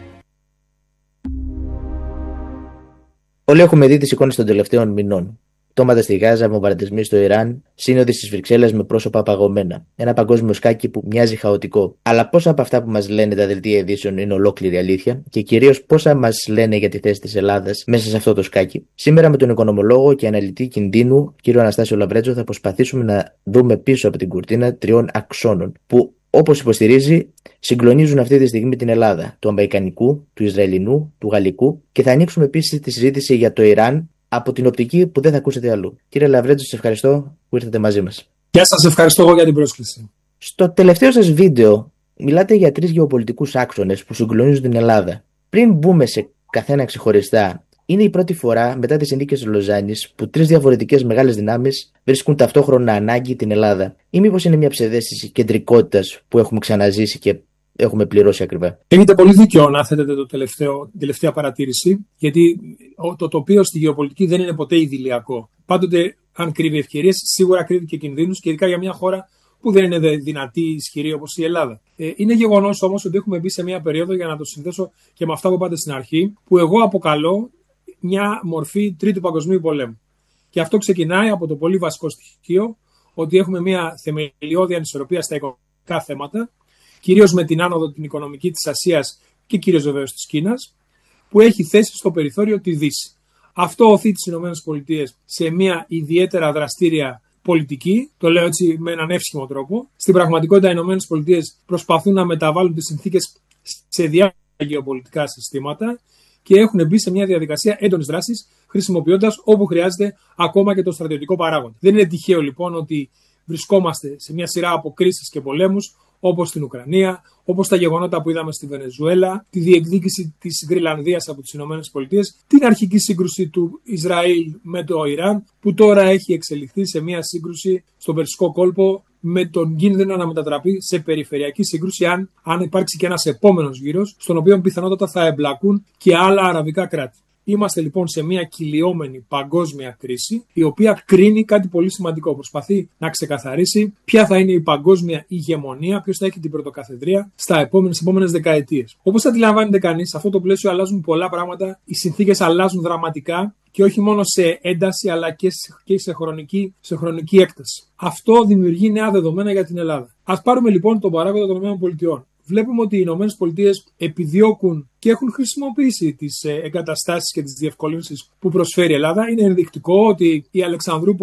Speaker 22: Όλοι έχουμε δει τις εικόνες των τελευταίων μηνών. Πτώματα στη Γάζα, βομβαρδισμοί στο Ιράν, σύνοδοι στις Βρυξέλλες με πρόσωπα παγωμένα. Ένα παγκόσμιο σκάκι που μοιάζει χαοτικό. Αλλά πόσα από αυτά που μας λένε τα δελτία ειδήσεων είναι ολόκληρη αλήθεια και κυρίως πόσα μας λένε για τη θέση της Ελλάδας μέσα σε αυτό το σκάκι. Σήμερα με τον οικονομολόγο και αναλυτή κινδύνου, κύριο Αναστάσιο Λαβρέτζο, θα προσπαθήσουμε να δούμε πίσω από την κουρτίνα τριών αξώνων που, όπως υποστηρίζει, συγκλονίζουν αυτή τη στιγμή την Ελλάδα, του αμερικανικού, του Ισραηλινού, του γαλλικού, και θα ανοίξουμε επίσης τη συζήτηση για το Ιράν από την οπτική που δεν θα ακούσετε αλλού. Κύριε Λαβρέτζο, σας ευχαριστώ που ήρθατε μαζί μας.
Speaker 23: Γεια σας, ευχαριστώ εγώ για την πρόσκληση.
Speaker 22: Στο τελευταίο σας βίντεο μιλάτε για τρεις γεωπολιτικούς άξονες που συγκλονίζουν την Ελλάδα. Πριν μπούμε σε καθένα ξεχωριστά, είναι η πρώτη φορά μετά τις συνθήκες της Λοζάνης που τρεις διαφορετικές μεγάλες δυνάμεις βρίσκουν ταυτόχρονα ανάγκη την Ελλάδα. Ή μήπως είναι μια ψευδαίσθηση κεντρικότητας που έχουμε ξαναζήσει και έχουμε πληρώσει ακριβά?
Speaker 23: Έχετε πολύ δίκιο να θέτετε το τελευταίο, την τελευταία παρατήρηση, γιατί το τοπίο στη γεωπολιτική δεν είναι ποτέ ιδηλιακό. Πάντοτε, αν κρύβει ευκαιρίες, σίγουρα κρύβει και κινδύνους, και ειδικά για μια χώρα που δεν είναι δυνατή, ισχυρή όπως η Ελλάδα. Ε, είναι γεγονός όμως ότι έχουμε μπει σε μια περίοδο, για να το συνδέσω και με αυτά που είπατε στην αρχή, που εγώ αποκαλώ μια μορφή τρίτου παγκοσμίου πολέμου. Και αυτό ξεκινάει από το πολύ βασικό στοιχείο ότι έχουμε μια θεμελιώδη ανισορροπία στα οικονομικά θέματα, κυρίως με την άνοδο την οικονομική της Ασίας και κυρίως βεβαίως της Κίνας, που έχει θέσει στο περιθώριο τη Δύση. Αυτό οθεί τις ΗΠΑ σε μια ιδιαίτερα δραστήρια πολιτική, το λέω έτσι με έναν εύσχυμο τρόπο. Στην πραγματικότητα οι ΗΠΑ προσπαθούν να μεταβάλουν τις συνθήκες σε διάφορα γεωπολιτικά συστήματα και έχουν μπει σε μια διαδικασία έντονης δράσης, χρησιμοποιώντας όπου χρειάζεται ακόμα και το στρατιωτικό παράγοντα. Δεν είναι τυχαίο λοιπόν ότι βρισκόμαστε σε μια σειρά από κρίσεις και πολέμους, όπως στην Ουκρανία, όπως τα γεγονότα που είδαμε στη Βενεζουέλα, τη διεκδίκηση της Γρυλανδίας από τις ΗΠΑ, την αρχική σύγκρουση του Ισραήλ με το Ιράν, που τώρα έχει εξελιχθεί σε μια σύγκρουση στον Περσικό κόλπο, με τον κίνδυνο να μετατραπεί σε περιφερειακή σύγκρουση, αν, αν υπάρξει και ένας επόμενος γύρος, στον οποίο πιθανότατα θα εμπλακούν και άλλα αραβικά κράτη. Είμαστε λοιπόν σε μια κυλιόμενη παγκόσμια κρίση, η οποία κρίνει κάτι πολύ σημαντικό. Προσπαθεί να ξεκαθαρίσει ποια θα είναι η παγκόσμια ηγεμονία, ποιος θα έχει την πρωτοκαθεδρία στα επόμενες, επόμενες δεκαετίες. Όπως αντιλαμβάνεται κανείς, σε αυτό το πλαίσιο αλλάζουν πολλά πράγματα, οι συνθήκες αλλάζουν δραματικά και όχι μόνο σε ένταση, αλλά και σε, και σε, χρονική, σε χρονική έκταση. Αυτό δημιουργεί νέα δεδομένα για την Ελλάδα. Ας πάρουμε λοιπόν τον παράγοντα των ΗΠΑ. Βλέπουμε ότι οι ΗΠΑ επιδιώκουν και έχουν χρησιμοποιήσει τις εγκαταστάσεις και τις διευκολύνσεις που προσφέρει η Ελλάδα. Είναι ενδεικτικό ότι η Αλεξανδρούπολη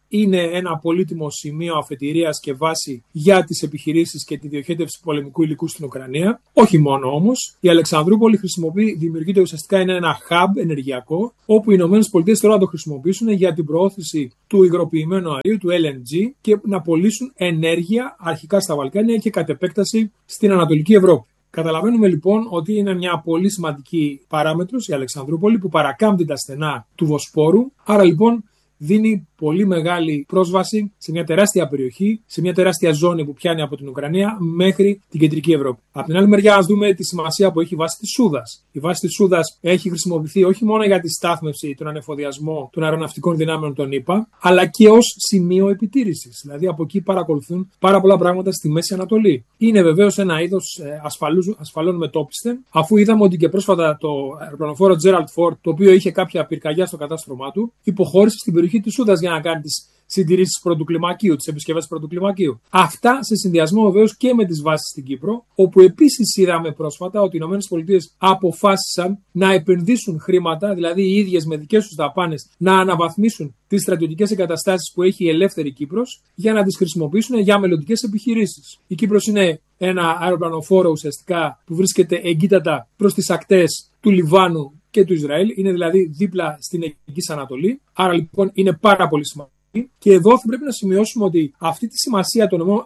Speaker 23: είναι ένα πολύτιμο σημείο αφετηρίας και βάση για τις επιχειρήσεις και τη διοχέτευση πολεμικού υλικού στην Ουκρανία. Όχι μόνο όμως. Η Αλεξανδρούπολη χρησιμοποιεί, δημιουργείται ουσιαστικά είναι ένα hub ενεργειακό, όπου οι ΗΠΑ θέλουν να το χρησιμοποιήσουν για την προώθηση του υγροποιημένου αερίου, του Ελ Εν Τζι, και να πωλήσουν ενέργεια αρχικά στα Βαλκάνια και κατ' επέκταση στην Ανατολική Ευρώπη. Καταλαβαίνουμε λοιπόν ότι είναι μια πολύ σημαντική παράμετρος η Αλεξανδρούπολη που παρακάμπτει τα στενά του Βοσπόρου. Άρα λοιπόν δίνει πολύ μεγάλη πρόσβαση σε μια τεράστια περιοχή, σε μια τεράστια ζώνη που πιάνει από την Ουκρανία μέχρι την κεντρική Ευρώπη. Από την άλλη μεριά, ας δούμε τη σημασία που έχει η βάση της Σούδας. Η βάση της Σούδας έχει χρησιμοποιηθεί όχι μόνο για τη στάθμευση, τον ανεφοδιασμό των αεροναυτικών δυνάμεων των ΗΠΑ, αλλά και ως σημείο επιτήρησης. Δηλαδή από εκεί παρακολουθούν πάρα πολλά πράγματα στη Μέση Ανατολή. Είναι βεβαίως ένα είδος ασφαλών μετόπιστεν, αφού είδαμε ότι και πρόσφατα το αεροπλανοφόρο Gerald Ford, το οποίο είχε κάποια πυρκαγιά στο κατάστρωμά του, υποχώρησε στην περιοχή της Σούδας για να κάνει τις συντηρήσεις πρώτου κλιμακίου, τις επισκευές πρώτου κλιμακίου. Αυτά σε συνδυασμό βεβαίως και με τις βάσεις στην Κύπρο, όπου επίσης είδαμε πρόσφατα ότι οι ΗΠΑ αποφάσισαν να επενδύσουν χρήματα, δηλαδή οι ίδιες με δικές τους δαπάνες, να αναβαθμίσουν τις στρατιωτικές εγκαταστάσεις που έχει η ελεύθερη Κύπρος για να τις χρησιμοποιήσουν για μελλοντικές επιχειρήσεις. Η Κύπρος είναι ένα αεροπλανοφόρο ουσιαστικά που βρίσκεται εγκύτατα προς τις ακτές του Λιβάνου και του Ισραήλ, είναι δηλαδή δίπλα στην Αιγικής Ανατολή, άρα λοιπόν είναι πάρα πολύ σημαντικό. Και εδώ θα πρέπει να σημειώσουμε ότι αυτή τη σημασία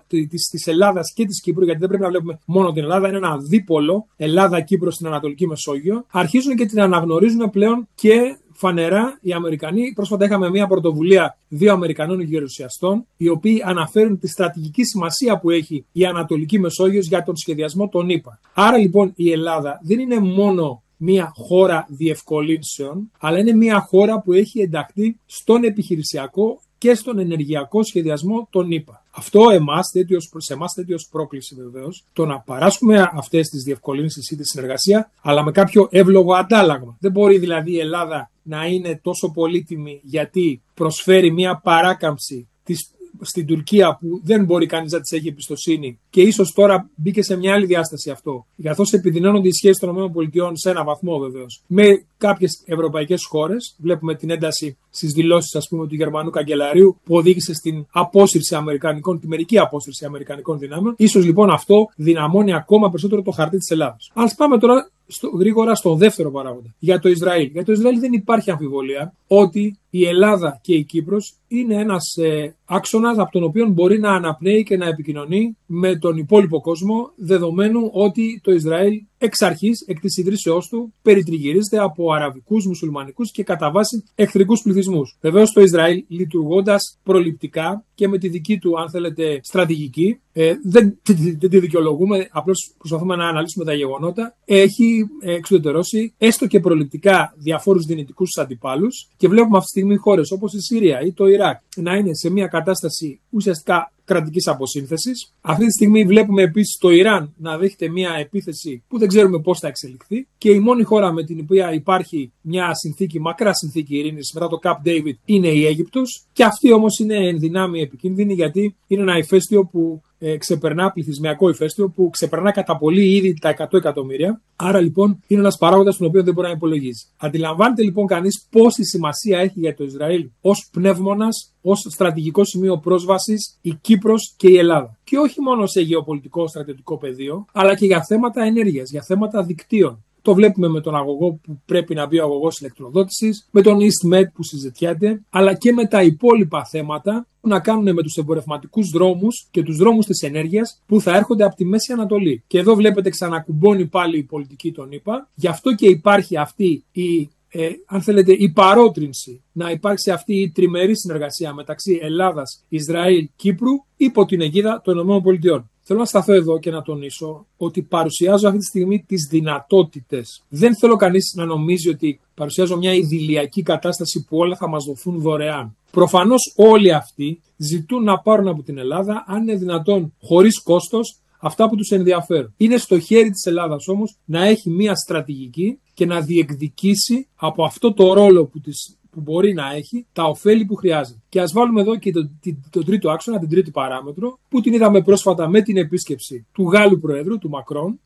Speaker 23: της Ελλάδας και της Κύπρου, γιατί δεν πρέπει να βλέπουμε μόνο την Ελλάδα, είναι ένα δίπολο Ελλάδα-Κύπρο στην Ανατολική Μεσόγειο, αρχίζουν και την αναγνωρίζουν πλέον και φανερά οι Αμερικανοί. Πρόσφατα είχαμε μια πρωτοβουλία δύο Αμερικανών γερουσιαστών, οι οποίοι αναφέρουν τη στρατηγική σημασία που έχει η Ανατολική Μεσόγειος για τον σχεδιασμό των ΗΠΑ. Άρα λοιπόν η Ελλάδα δεν είναι μόνο μια χώρα διευκολύνσεων, αλλά είναι μια χώρα που έχει ενταχθεί στον επιχειρησιακό και στον ενεργειακό σχεδιασμό των ΗΠΑ. Αυτό εμάς, τέτοιος, σε εμάς τέτοιος πρόκληση βεβαίως, το να παράσχουμε αυτές τις διευκολύνσεις ή τη συνεργασία, αλλά με κάποιο εύλογο αντάλλαγμα. Δεν μπορεί δηλαδή η Ελλάδα να είναι τόσο πολύτιμη γιατί προσφέρει μια παράκαμψη της στην Τουρκία που δεν μπορεί κανείς να της έχει εμπιστοσύνη, και ίσως τώρα μπήκε σε μια άλλη διάσταση αυτό, καθώς επιδεινώνονται οι σχέσεις των ΗΠΑ σε ένα βαθμό βεβαίως με κάποιες ευρωπαϊκές χώρες. Βλέπουμε την ένταση στις δηλώσεις, ας πούμε, του Γερμανού καγκελαρίου που οδήγησε στην απόσυρση αμερικανικών, τη μερική απόσυρση αμερικανικών δυνάμεων. Ίσως λοιπόν αυτό δυναμώνει ακόμα περισσότερο το χαρτί της Ελλάδας. Ας πάμε τώρα στο, γρήγορα στον δεύτερο παράγοντα, για το Ισραήλ. Για το Ισραήλ δεν υπάρχει αμφιβολία ότι η Ελλάδα και η Κύπρος είναι ένας ε, άξονας από τον οποίο μπορεί να αναπνέει και να επικοινωνεί με τον υπόλοιπο κόσμο, δεδομένου ότι το Ισραήλ εξ αρχής, εκ της ιδρύσεώς του, περιτριγυρίζεται από αραβικούς, μουσουλμανικούς και κατά βάση εχθρικούς πληθυσμούς. Βεβαίως το Ισραήλ, λειτουργώντας προληπτικά και με τη δική του, αν θέλετε, στρατηγική, ε, δεν, δεν τη δικαιολογούμε, απλώς προσπαθούμε να αναλύσουμε τα γεγονότα, έχει εξουδετερώσει έστω και προληπτικά διαφόρους δυνητικούς αντιπάλους, και βλέπουμε αυτή τη στιγμή χώρες όπως η Συρία ή το Ιράκ να είναι σε μια κατάσταση ουσιαστικά κρατικής αποσύνθεσης. Αυτή τη στιγμή βλέπουμε επίσης το Ιράν να δέχεται μια επίθεση που δεν ξέρουμε πώς θα εξελιχθεί, και η μόνη χώρα με την οποία υπάρχει μια συνθήκη, μακρά συνθήκη ειρήνης μετά το Camp David, είναι η Αίγυπτος, και αυτή όμως είναι εν δυνάμει επικίνδυνη, γιατί είναι ένα ηφαίστειο που ε, ξεπερνά, πληθυσμιακό ηφαίστειο που ξεπερνά κατά πολύ ήδη τα εκατό εκατομμύρια. Άρα λοιπόν είναι ένας παράγοντας τον οποίο δεν μπορεί να υπολογίζει. Αντιλαμβάνεται λοιπόν κανείς πόση σημασία έχει για το Ισραήλ ως πνεύμονας, ως στρατηγικό σημείο πρόσβασης η Κύπρος και η Ελλάδα. Και όχι μόνο σε γεωπολιτικό στρατιωτικό πεδίο, αλλά και για θέματα ενέργειας, για θέματα δικτύων. Το βλέπουμε με τον αγωγό που πρέπει να μπει ο αγωγός ηλεκτροδότησης, με τον EastMed που συζητιέται, αλλά και με τα υπόλοιπα θέματα που να κάνουν με τους εμπορευματικούς δρόμους και τους δρόμους της ενέργειας που θα έρχονται από τη Μέση Ανατολή. Και εδώ βλέπετε ξανακουμπώνει πάλι η πολιτική των ΗΠΑ. Γι' αυτό και υπάρχει αυτή η, ε, αν θέλετε, η παρότρινση να υπάρξει αυτή η τριμερή συνεργασία μεταξύ Ελλάδας, Ισραήλ, Κύπρου υπό την αιγίδα των ΗΠΑ. Θέλω να σταθώ εδώ και να τονίσω ότι παρουσιάζω αυτή τη στιγμή τις δυνατότητες. Δεν θέλω κανείς να νομίζει ότι παρουσιάζω μια ιδηλιακή κατάσταση που όλα θα μας δοθούν δωρεάν. Προφανώς όλοι αυτοί ζητούν να πάρουν από την Ελλάδα, αν είναι δυνατόν χωρίς κόστος, αυτά που τους ενδιαφέρουν. Είναι στο χέρι της Ελλάδας όμως να έχει μια στρατηγική και να διεκδικήσει από αυτό το ρόλο που της που μπορεί να έχει τα ωφέλη που χρειάζεται. Και ας βάλουμε εδώ και τον το, το τρίτο άξονα, την τρίτη παράμετρο, που την είδαμε πρόσφατα με την επίσκεψη του Γάλλου Προέδρου, του Μακρόν,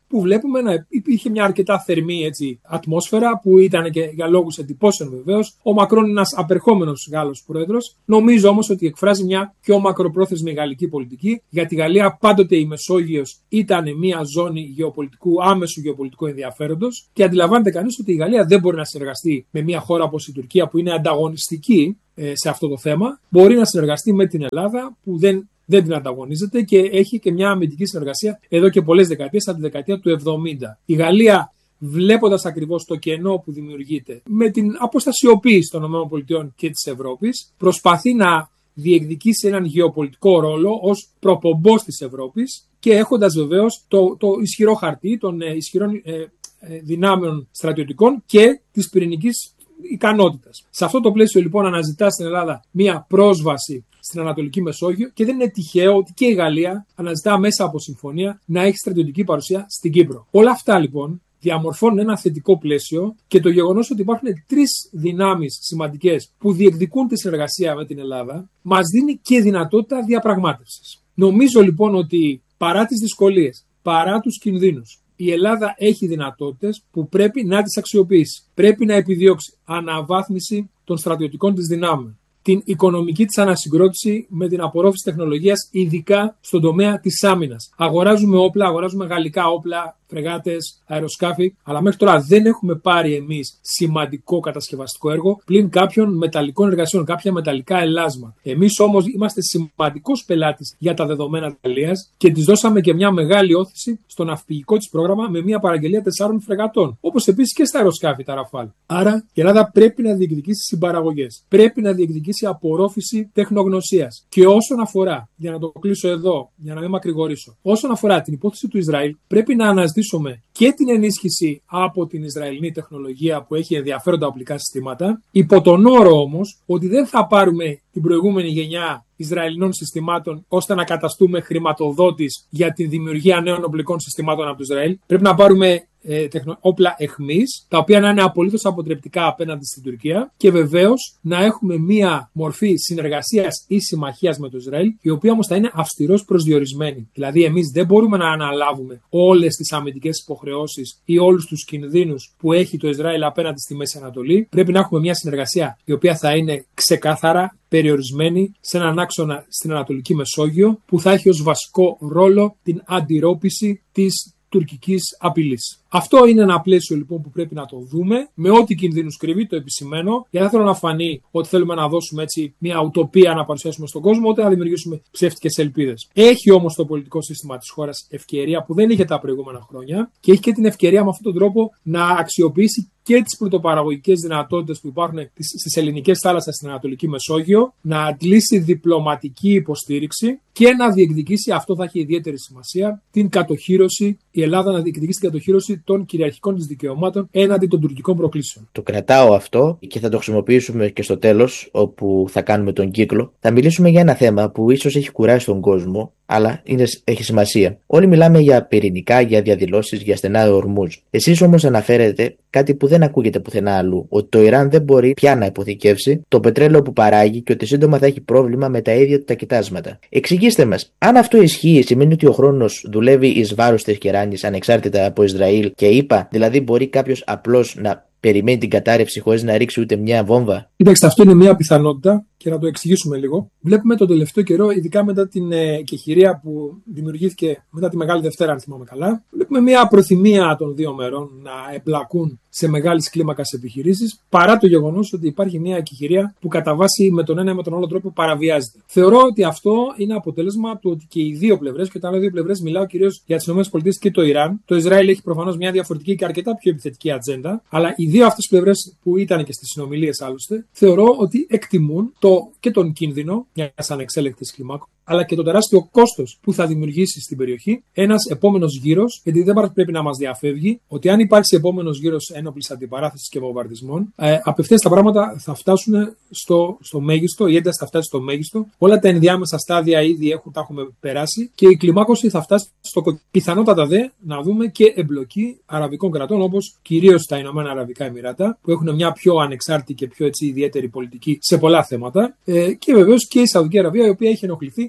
Speaker 23: που βλέπουμε να υπήρχε μια αρκετά θερμή έτσι, ατμόσφαιρα, που ήταν και για λόγους εντυπώσεων βεβαίως. Ο Μακρόν είναι ένας απερχόμενος Γάλλος πρόεδρος. Νομίζω όμως ότι εκφράζει μια πιο μακροπρόθεσμη γαλλική πολιτική. Για τη Γαλλία πάντοτε η Μεσόγειος ήταν μια ζώνη γεωπολιτικού, άμεσου γεωπολιτικού ενδιαφέροντος και αντιλαμβάνεται κανείς ότι η Γαλλία δεν μπορεί να συνεργαστεί με μια χώρα όπως η Τουρκία, που είναι ανταγωνιστική ε, σε αυτό το θέμα. Μπορεί να συνεργαστεί με την Ελλάδα, που δεν. δεν την ανταγωνίζεται και έχει και μια αμυντική συνεργασία εδώ και πολλές δεκαετίες, από τη δεκαετία του εβδομήντα. Η Γαλλία, βλέποντας ακριβώς το κενό που δημιουργείται με την αποστασιοποίηση των ΗΠΑ και της Ευρώπης, προσπαθεί να διεκδικήσει έναν γεωπολιτικό ρόλο ως προπομπός της Ευρώπης και έχοντας βεβαίως το, το ισχυρό χαρτί των ε, ισχυρών ε, ε, δυνάμεων στρατιωτικών και της πυρηνικής ικανότητας. Σε αυτό το πλαίσιο λοιπόν αναζητά στην Ελλάδα μια πρόσβαση στην Ανατολική Μεσόγειο και δεν είναι τυχαίο ότι και η Γαλλία αναζητά μέσα από συμφωνία να έχει στρατιωτική παρουσία στην Κύπρο. Όλα αυτά λοιπόν διαμορφώνουν ένα θετικό πλαίσιο και το γεγονός ότι υπάρχουν τρεις δυνάμεις σημαντικές που διεκδικούν τη συνεργασία με την Ελλάδα μας δίνει και δυνατότητα διαπραγμάτευσης. Νομίζω λοιπόν ότι παρά τις δυσκολίες, παρά τους κινδύνους, η Ελλάδα έχει δυνατότητες που πρέπει να τις αξιοποιήσει. Πρέπει να επιδιώξει αναβάθμιση των στρατιωτικών της δυνάμεων, την οικονομική της ανασυγκρότηση με την απορρόφηση τεχνολογίας, ειδικά στον τομέα της άμυνας. Αγοράζουμε όπλα, αγοράζουμε γαλλικά όπλα, φρεγάτες, αεροσκάφη, αλλά μέχρι τώρα δεν έχουμε πάρει εμείς σημαντικό κατασκευαστικό έργο πλην κάποιων μεταλλικών εργασιών, κάποια μεταλλικά ελάσματα. Εμείς όμως είμαστε σημαντικός πελάτης για τα δεδομένα της Γαλλίας και της δώσαμε και μια μεγάλη όθηση στο ναυπηγικό της πρόγραμμα με μια παραγγελία τεσσάρων φρεγατών. Όπως επίσης και στα αεροσκάφη, τα Ραφάλ. Άρα η Ελλάδα πρέπει να διεκδικήσει συμπαραγωγές. Πρέπει να διεκδικήσει απορρόφηση τεχνογνωσίας. Και όσον αφορά, για να το κλείσω εδώ, για να μην μακρηγορήσω, όσον αφορά την υπόθεση του Ισραήλ, πρέπει να αναζητήσουμε και την ενίσχυση από την Ισραηλινή τεχνολογία που έχει ενδιαφέροντα οπλικά συστήματα, υπό τον όρο όμως ότι δεν θα πάρουμε την προηγούμενη γενιά Ισραηλινών συστημάτων ώστε να καταστούμε χρηματοδότης για τη δημιουργία νέων οπλικών συστημάτων από το Ισραήλ. Πρέπει να πάρουμε ε, τεχνο, όπλα εχμής, τα οποία να είναι απολύτως αποτρεπτικά απέναντι στην Τουρκία και βεβαίως να έχουμε μία μορφή συνεργασίας ή συμμαχίας με το Ισραήλ, η οποία όμως θα είναι αυστηρός προσδιορισμένη. Δηλαδή, εμείς δεν μπορούμε να αναλάβουμε όλες τις αμυντικές υποχρεώσεις ή όλους τους κινδύνους που έχει το Ισραήλ απέναντι στη Μέση Ανατολή. Πρέπει να έχουμε μια συνεργασία η οποία θα είναι ξεκάθαρα περιορισμένη σε έναν άξονα στην Ανατολική Μεσόγειο, που θα έχει ως βασικό ρόλο την αντιρρόπηση της τουρκικής απειλής. Αυτό είναι ένα πλαίσιο λοιπόν που πρέπει να το δούμε, με ό,τι κινδύνους κρύβει, το επισημαίνω, γιατί δεν θέλω να φανεί ότι θέλουμε να δώσουμε έτσι μια ουτοπία να παρουσιάσουμε στον κόσμο, ούτε να δημιουργήσουμε ψεύτικες ελπίδες. Έχει όμως το πολιτικό σύστημα της χώρας ευκαιρία που δεν είχε τα προηγούμενα χρόνια και έχει και την ευκαιρία με αυτόν τον τρόπο να αξιοποιήσει και τις πρωτοπαραγωγικές δυνατότητες που υπάρχουν στις ελληνικές θάλασσες στην Ανατολική Μεσόγειο, να αντλήσει διπλωματική υποστήριξη και να διεκδικήσει, αυτό θα έχει ιδιαίτερη σημασία, την κατοχύρωση, η Ελλάδα να διεκδικήσει την κατοχύρωση των κυριαρχικών της δικαιωμάτων έναντι των τουρκικών προκλήσεων.
Speaker 22: Το κρατάω αυτό και θα το χρησιμοποιήσουμε και στο τέλος, όπου θα κάνουμε τον κύκλο. Θα μιλήσουμε για ένα θέμα που ίσως έχει κουράσει τον κόσμο, αλλά είναι, έχει σημασία. Όλοι μιλάμε για πυρηνικά, για διαδηλώσεις, για στενά ορμούς. Εσείς όμως αναφέρετε κάτι που δεν ακούγεται πουθενά αλλού, ότι το Ιράν δεν μπορεί πια να υποθηκεύσει το πετρέλαιο που παράγει και ότι σύντομα θα έχει πρόβλημα με τα ίδια του τα κοιτάσματα. Εξηγήστε μας, αν αυτό ισχύει, σημαίνει ότι ο χρόνος δουλεύει εις βάρος της Τεχεράνης ανεξάρτητα από Ισραήλ και ΗΠΑ, δηλαδή μπορεί κάποιος απλώς να περιμένει την κατάρρευση χωρίς να ρίξει ούτε μια βόμβα?
Speaker 23: Κοιτάξτε, αυτό είναι μια πιθανότητα και να το εξηγήσουμε λίγο. Βλέπουμε τον τελευταίο καιρό, ειδικά μετά την ε, κεχηρία που δημιουργήθηκε μετά τη Μεγάλη Δευτέρα, αν θυμάμαι καλά, βλέπουμε μια προθυμία των δύο μερών να εμπλακούν σε μεγάλης κλίμακας επιχειρήσεις, παρά το γεγονός ότι υπάρχει μια κεχηρία που κατά βάση με τον ένα ή με τον άλλο τρόπο παραβιάζεται. Θεωρώ ότι αυτό είναι αποτέλεσμα του ότι και οι δύο πλευρές, και όταν λέω δύο πλευρές μιλάω κυρίως για τις ΗΠΑ και το Ιράν. Το Ισραήλ έχει προφανώς μια διαφορετική και αρκετά πιο επιθετική ατζέντα, αλλά οι δύο αυτές πλευρές που ήταν και στις συνομιλίες άλλωστε, θεωρώ ότι εκτιμούν το, και τον κίνδυνο μιας ανεξέλεγκτης κλιμάκου, αλλά και το τεράστιο κόστος που θα δημιουργήσει στην περιοχή ένας επόμενος γύρος, γιατί δεν πρέπει να μας διαφεύγει ότι αν υπάρξει επόμενος γύρος ένοπλης αντιπαράθεσης και βομβαρδισμών, ε, απευθείας τα πράγματα θα φτάσουν στο, στο μέγιστο, η ένταση θα φτάσει στο μέγιστο, όλα τα ενδιάμεσα στάδια ήδη έχουν, τα έχουμε περάσει και η κλιμάκωση θα φτάσει στο κοκκίνο. Πιθανότατα δε να δούμε και εμπλοκή αραβικών κρατών, όπως κυρίως τα Ηνωμένα Αραβικά Εμιράτα, που έχουν μια πιο ανεξάρτητη και πιο έτσι, ιδιαίτερη πολιτική σε πολλά θέματα, ε, και βεβαίως και η Σαουδική Αραβία, η οποία έχει ενοχληθεί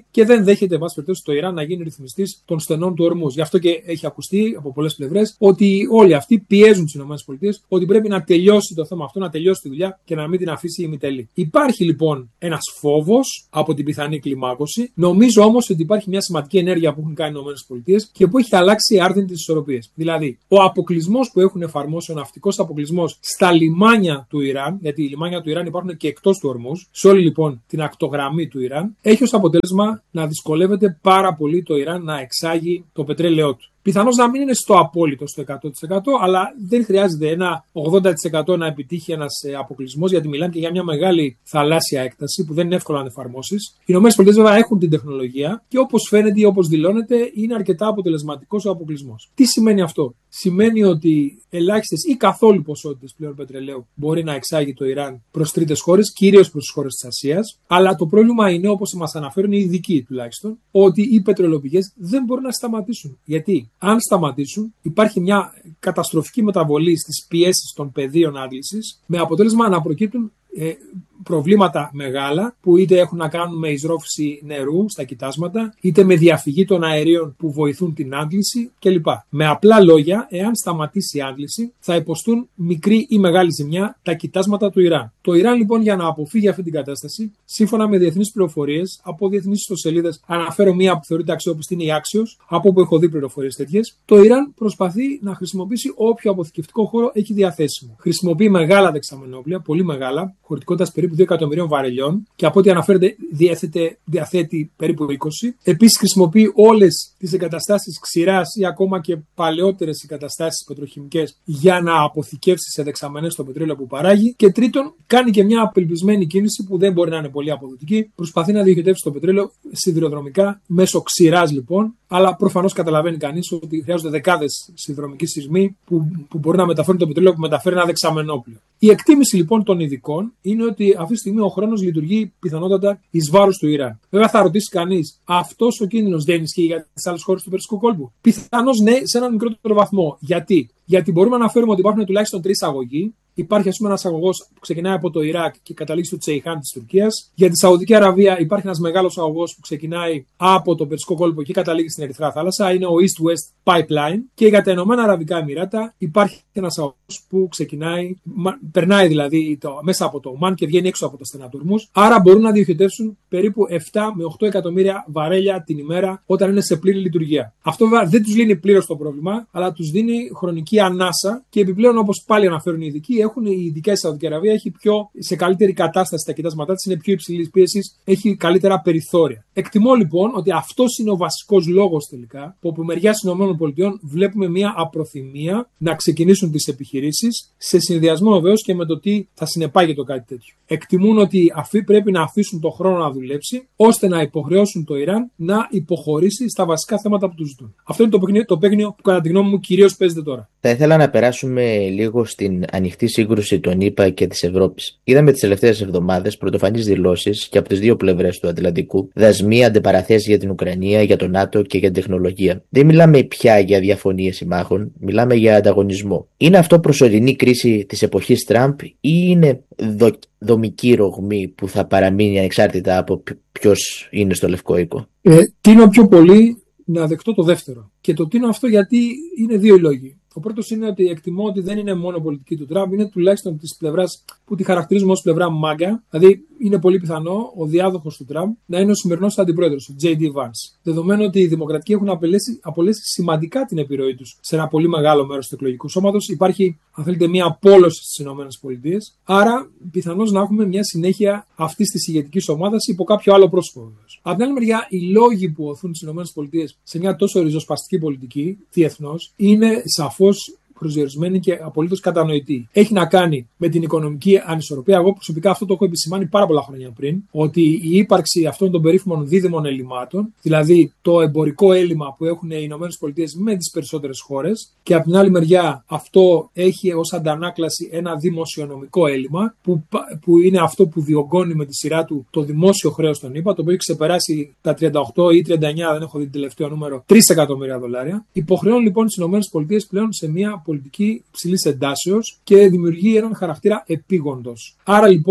Speaker 23: και δεν δέχεται, εν πάση περιπτώσει, το Ιράν να γίνει ρυθμιστής των στενών του Ορμούζ. Γι' αυτό και έχει ακουστεί από πολλές πλευρές ότι όλοι αυτοί πιέζουν τις ΗΠΑ ότι πρέπει να τελειώσει το θέμα αυτό, να τελειώσει τη δουλειά και να μην την αφήσει ημιτελή. Υπάρχει λοιπόν ένας φόβος από την πιθανή κλιμάκωση. Νομίζω όμως ότι υπάρχει μια σημαντική ενέργεια που έχουν κάνει οι ΗΠΑ και που έχει αλλάξει άρδιν τις ισορροπίες. Δηλαδή, ο αποκλεισμός που έχουν εφαρμόσει, ο ναυτικός αποκλεισμός στα λιμάνια του Ιράν, γιατί οι λιμάνια του Ιράν υπάρχουν και εκτός του Ορμούζ, σε όλη λοιπόν την ακτογραμμή του Ιράν, έχει ως αποτέλεσμα να δυσκολεύεται πάρα πολύ το Ιράν να εξάγει το πετρέλαιό του. Πιθανώς να μην είναι στο απόλυτο, στο εκατό τοις εκατό, αλλά δεν χρειάζεται ένα ογδόντα τοις εκατό να επιτύχει ένας αποκλεισμός, γιατί μιλάμε και για μια μεγάλη θαλάσσια έκταση που δεν είναι εύκολο να εφαρμόσεις. Οι ΗΠΑ βέβαια έχουν την τεχνολογία και όπως φαίνεται ή όπως δηλώνεται, είναι αρκετά αποτελεσματικός ο αποκλεισμός. Τι σημαίνει αυτό? Σημαίνει ότι ελάχιστες ή καθόλου ποσότητες πλέον πετρελαίου μπορεί να εξάγει το Ιράν προς τρίτες χώρες, κυρίως προς τις χώρες της Ασίας. Αλλά το πρόβλημα είναι, όπως μας αναφέρουν οι ειδικοί τουλάχιστον, ότι οι πετρελαιοπηγές δεν μπορούν να σταματήσουν. Γιατί? Αν σταματήσουν, υπάρχει μια καταστροφική μεταβολή στις πιέσεις των πεδίων άντλησης, με αποτέλεσμα να προκύπτουν ε, προβλήματα μεγάλα που είτε έχουν να κάνουν με εισρόφηση νερού στα κοιτάσματα, είτε με διαφυγή των αερίων που βοηθούν την άντληση κλπ. Με απλά λόγια, εάν σταματήσει η άντληση, θα υποστούν μικρή ή μεγάλη ζημιά τα κοιτάσματα του Ιράν. Το Ιράν λοιπόν, για να αποφύγει αυτή την κατάσταση, σύμφωνα με διεθνείς πληροφορίες, από διεθνείς ιστοσελίδες, αναφέρω μία που θεωρείται αξιόπιστη, είναι η Axios, από όπου έχω δει πληροφορίες τέτοιες, το Ιράν προσπαθεί να χρησιμοποιήσει όποιο αποθηκευτικό χώρο έχει διαθέσιμο. Χρησιμοποιεί μεγάλα δεξαμενόπλια, πολύ μεγάλα, χωρητικότητας περίπου δύο εκατομμυρίων βαρελιών και από ό,τι αναφέρεται διαθέτει, διαθέτει περίπου είκοσι. Επίσης χρησιμοποιεί όλες τις εγκαταστάσεις ξηράς ή ακόμα και παλαιότερες εγκαταστάσεις πετροχημικές για να αποθηκεύσει σε δεξαμενές το πετρέλαιο που παράγει. Και τρίτον, κάνει και μια απελπισμένη κίνηση που δεν μπορεί να είναι πολύ αποδοτική. Προσπαθεί να διοχετεύσει το πετρέλαιο σιδηροδρομικά, μέσω ξηράς λοιπόν. Αλλά προφανώς καταλαβαίνει κανείς ότι χρειάζονται δεκάδες σιδηροδρομικοί σειρμοί που, που μπορεί να μεταφέρουν το πετρέλαιο που μεταφέρει ένα δεξαμενόπλιο. Η εκτίμηση λοιπόν των ειδικών είναι ότι αυτή τη στιγμή ο χρόνος λειτουργεί πιθανότατα εις βάρος του Ιράν. Βέβαια θα ρωτήσει κανείς, αυτός ο κίνδυνος δεν ισχύει για τις άλλες χώρες του Περσικού κόλπου? Πιθανώς ναι, σε έναν μικρότερο βαθμό. Γιατί? Γιατί μπορούμε να αναφέρουμε ότι υπάρχουν τουλάχιστον τρεις αγωγοί. Υπάρχει, ας πούμε, ένας αγωγός που ξεκινάει από το Ιράκ και καταλήγει στο Τσεϊχάν της Τουρκίας. Για τη Σαουδική Αραβία υπάρχει ένας μεγάλος αγωγός που ξεκινάει από το Περσικό κόλπο και καταλήγει στην Ερυθρά θάλασσα. Είναι ο East-West Pipeline. Και για τα Ηνωμένα Αραβικά Εμιράτα υπάρχει ένας αγωγός που ξεκινάει, περνάει δηλαδή το, μέσα από το Ομάν και βγαίνει έξω από τα στενά του Ορμούζ. Άρα μπορούν να διοχετεύσουν περίπου επτά με οκτώ εκατομμύρια βαρέλια την ημέρα όταν είναι σε πλήρη λειτουργία. Αυτό βέβαια δεν τους λύνει πλήρως το πρόβλημα, αλλά τους δίνει χρονική ανάσα και επιπλέον, όπως πάλι αναφέρουν οι ειδικοί, έχουν οι ειδικές στη Σαουδική Αραβία έχει πιο, σε καλύτερη κατάσταση τα κοιτάσματά της, είναι πιο υψηλής πίεσης, έχει καλύτερα περιθώρια. Εκτιμώ λοιπόν ότι αυτός είναι ο βασικός λόγος τελικά που από μεριάς ΗΠΑ βλέπουμε μια απροθυμία να ξεκινήσουν τις επιχειρήσεις, σε συνδυασμό βεβαίως και με το τι θα συνεπάγεται κάτι τέτοιο. Εκτιμούν ότι αυτοί πρέπει να αφήσουν τον χρόνο να δουλέψει, ώστε να υποχρεώσουν το Ιράν να υποχωρήσει στα βασικά θέματα που του ζητούν. Αυτό είναι το παιχνίδι, το παιχνίδι που κατά τη γνώμη μου κυρίως παίζεται τώρα.
Speaker 22: Θα ήθελα να περάσουμε λίγο στην ανοιχτή σύγκρουση των ΗΠΑ και της Ευρώπης. Είδαμε τις τελευταίες εβδομάδες πρωτοφανείς δηλώσεις και από τις δύο πλευρές του Ατλαντικού, δασμοί, αντιπαραθέσεις για την Ουκρανία, για το ΝΑΤΟ και για την τεχνολογία. Δεν μιλάμε πια για διαφωνίες συμμάχων, μιλάμε για ανταγωνισμό. Είναι αυτό προσωρινή κρίση της εποχής Τραμπ ή είναι δο... δομική ρογμή που θα παραμείνει ανεξάρτητα από ποιος είναι στο Λευκό Οίκο?
Speaker 23: Ε, τίνω πιο πολύ να δεκτώ το δεύτερο. Και το τίνω αυτό γιατί είναι δύο λόγοι. Ο πρώτος είναι ότι εκτιμώ ότι δεν είναι μόνο πολιτική του Τραμπ, είναι τουλάχιστον της πλευράς που τη χαρακτηρίζουμε ως πλευρά μάγκα. Δηλαδή, είναι πολύ πιθανό ο διάδοχος του Τραμπ να είναι ο σημερινός αντιπρόεδρος, ο τζέι ντι Vance. Δεδομένου ότι οι δημοκρατικοί έχουν απολέσει, απολέσει σημαντικά την επιρροή τους σε ένα πολύ μεγάλο μέρος του εκλογικού σώματος, υπάρχει, αν θέλετε, μια απόλωση στις ΗΠΑ. Άρα, πιθανώς να έχουμε μια συνέχεια αυτής της ηγετικής ομάδας υπό κάποιο άλλο πρόσωπο. Από την άλλη μεριά, οι λόγοι που οθούν τις ΗΠΑ σε μια τόσο ριζοσπαστική πολιτική διεθνώς είναι σαφώς προσδιορισμένη και απολύτως κατανοητή. Έχει να κάνει με την οικονομική ανισορροπία. Εγώ προσωπικά αυτό το έχω επισημάνει πάρα πολλά χρόνια πριν, ότι η ύπαρξη αυτών των περίφημων δίδυμων ελλημάτων, δηλαδή το εμπορικό έλλειμμα που έχουν οι ΗΠΑ με τις περισσότερες χώρες, και από την άλλη μεριά αυτό έχει ως αντανάκλαση ένα δημοσιονομικό έλλειμμα, που, που είναι αυτό που διωγγώνει με τη σειρά του το δημόσιο χρέος των ΗΠΑ, το οποίο έχει ξεπεράσει τα τριάντα οκτώ ή τριάντα εννιά, δεν έχω δει το τελευταίο νούμερο, τρία εκατομμύρια δολάρια. Υποχρεώνει λοιπόν τις ΗΠΑ πλέον σε μια πολιτική υψηλής εντάσεως και δημιουργεί έναν χαρακτήρα επίγοντος. Άρα λοιπόν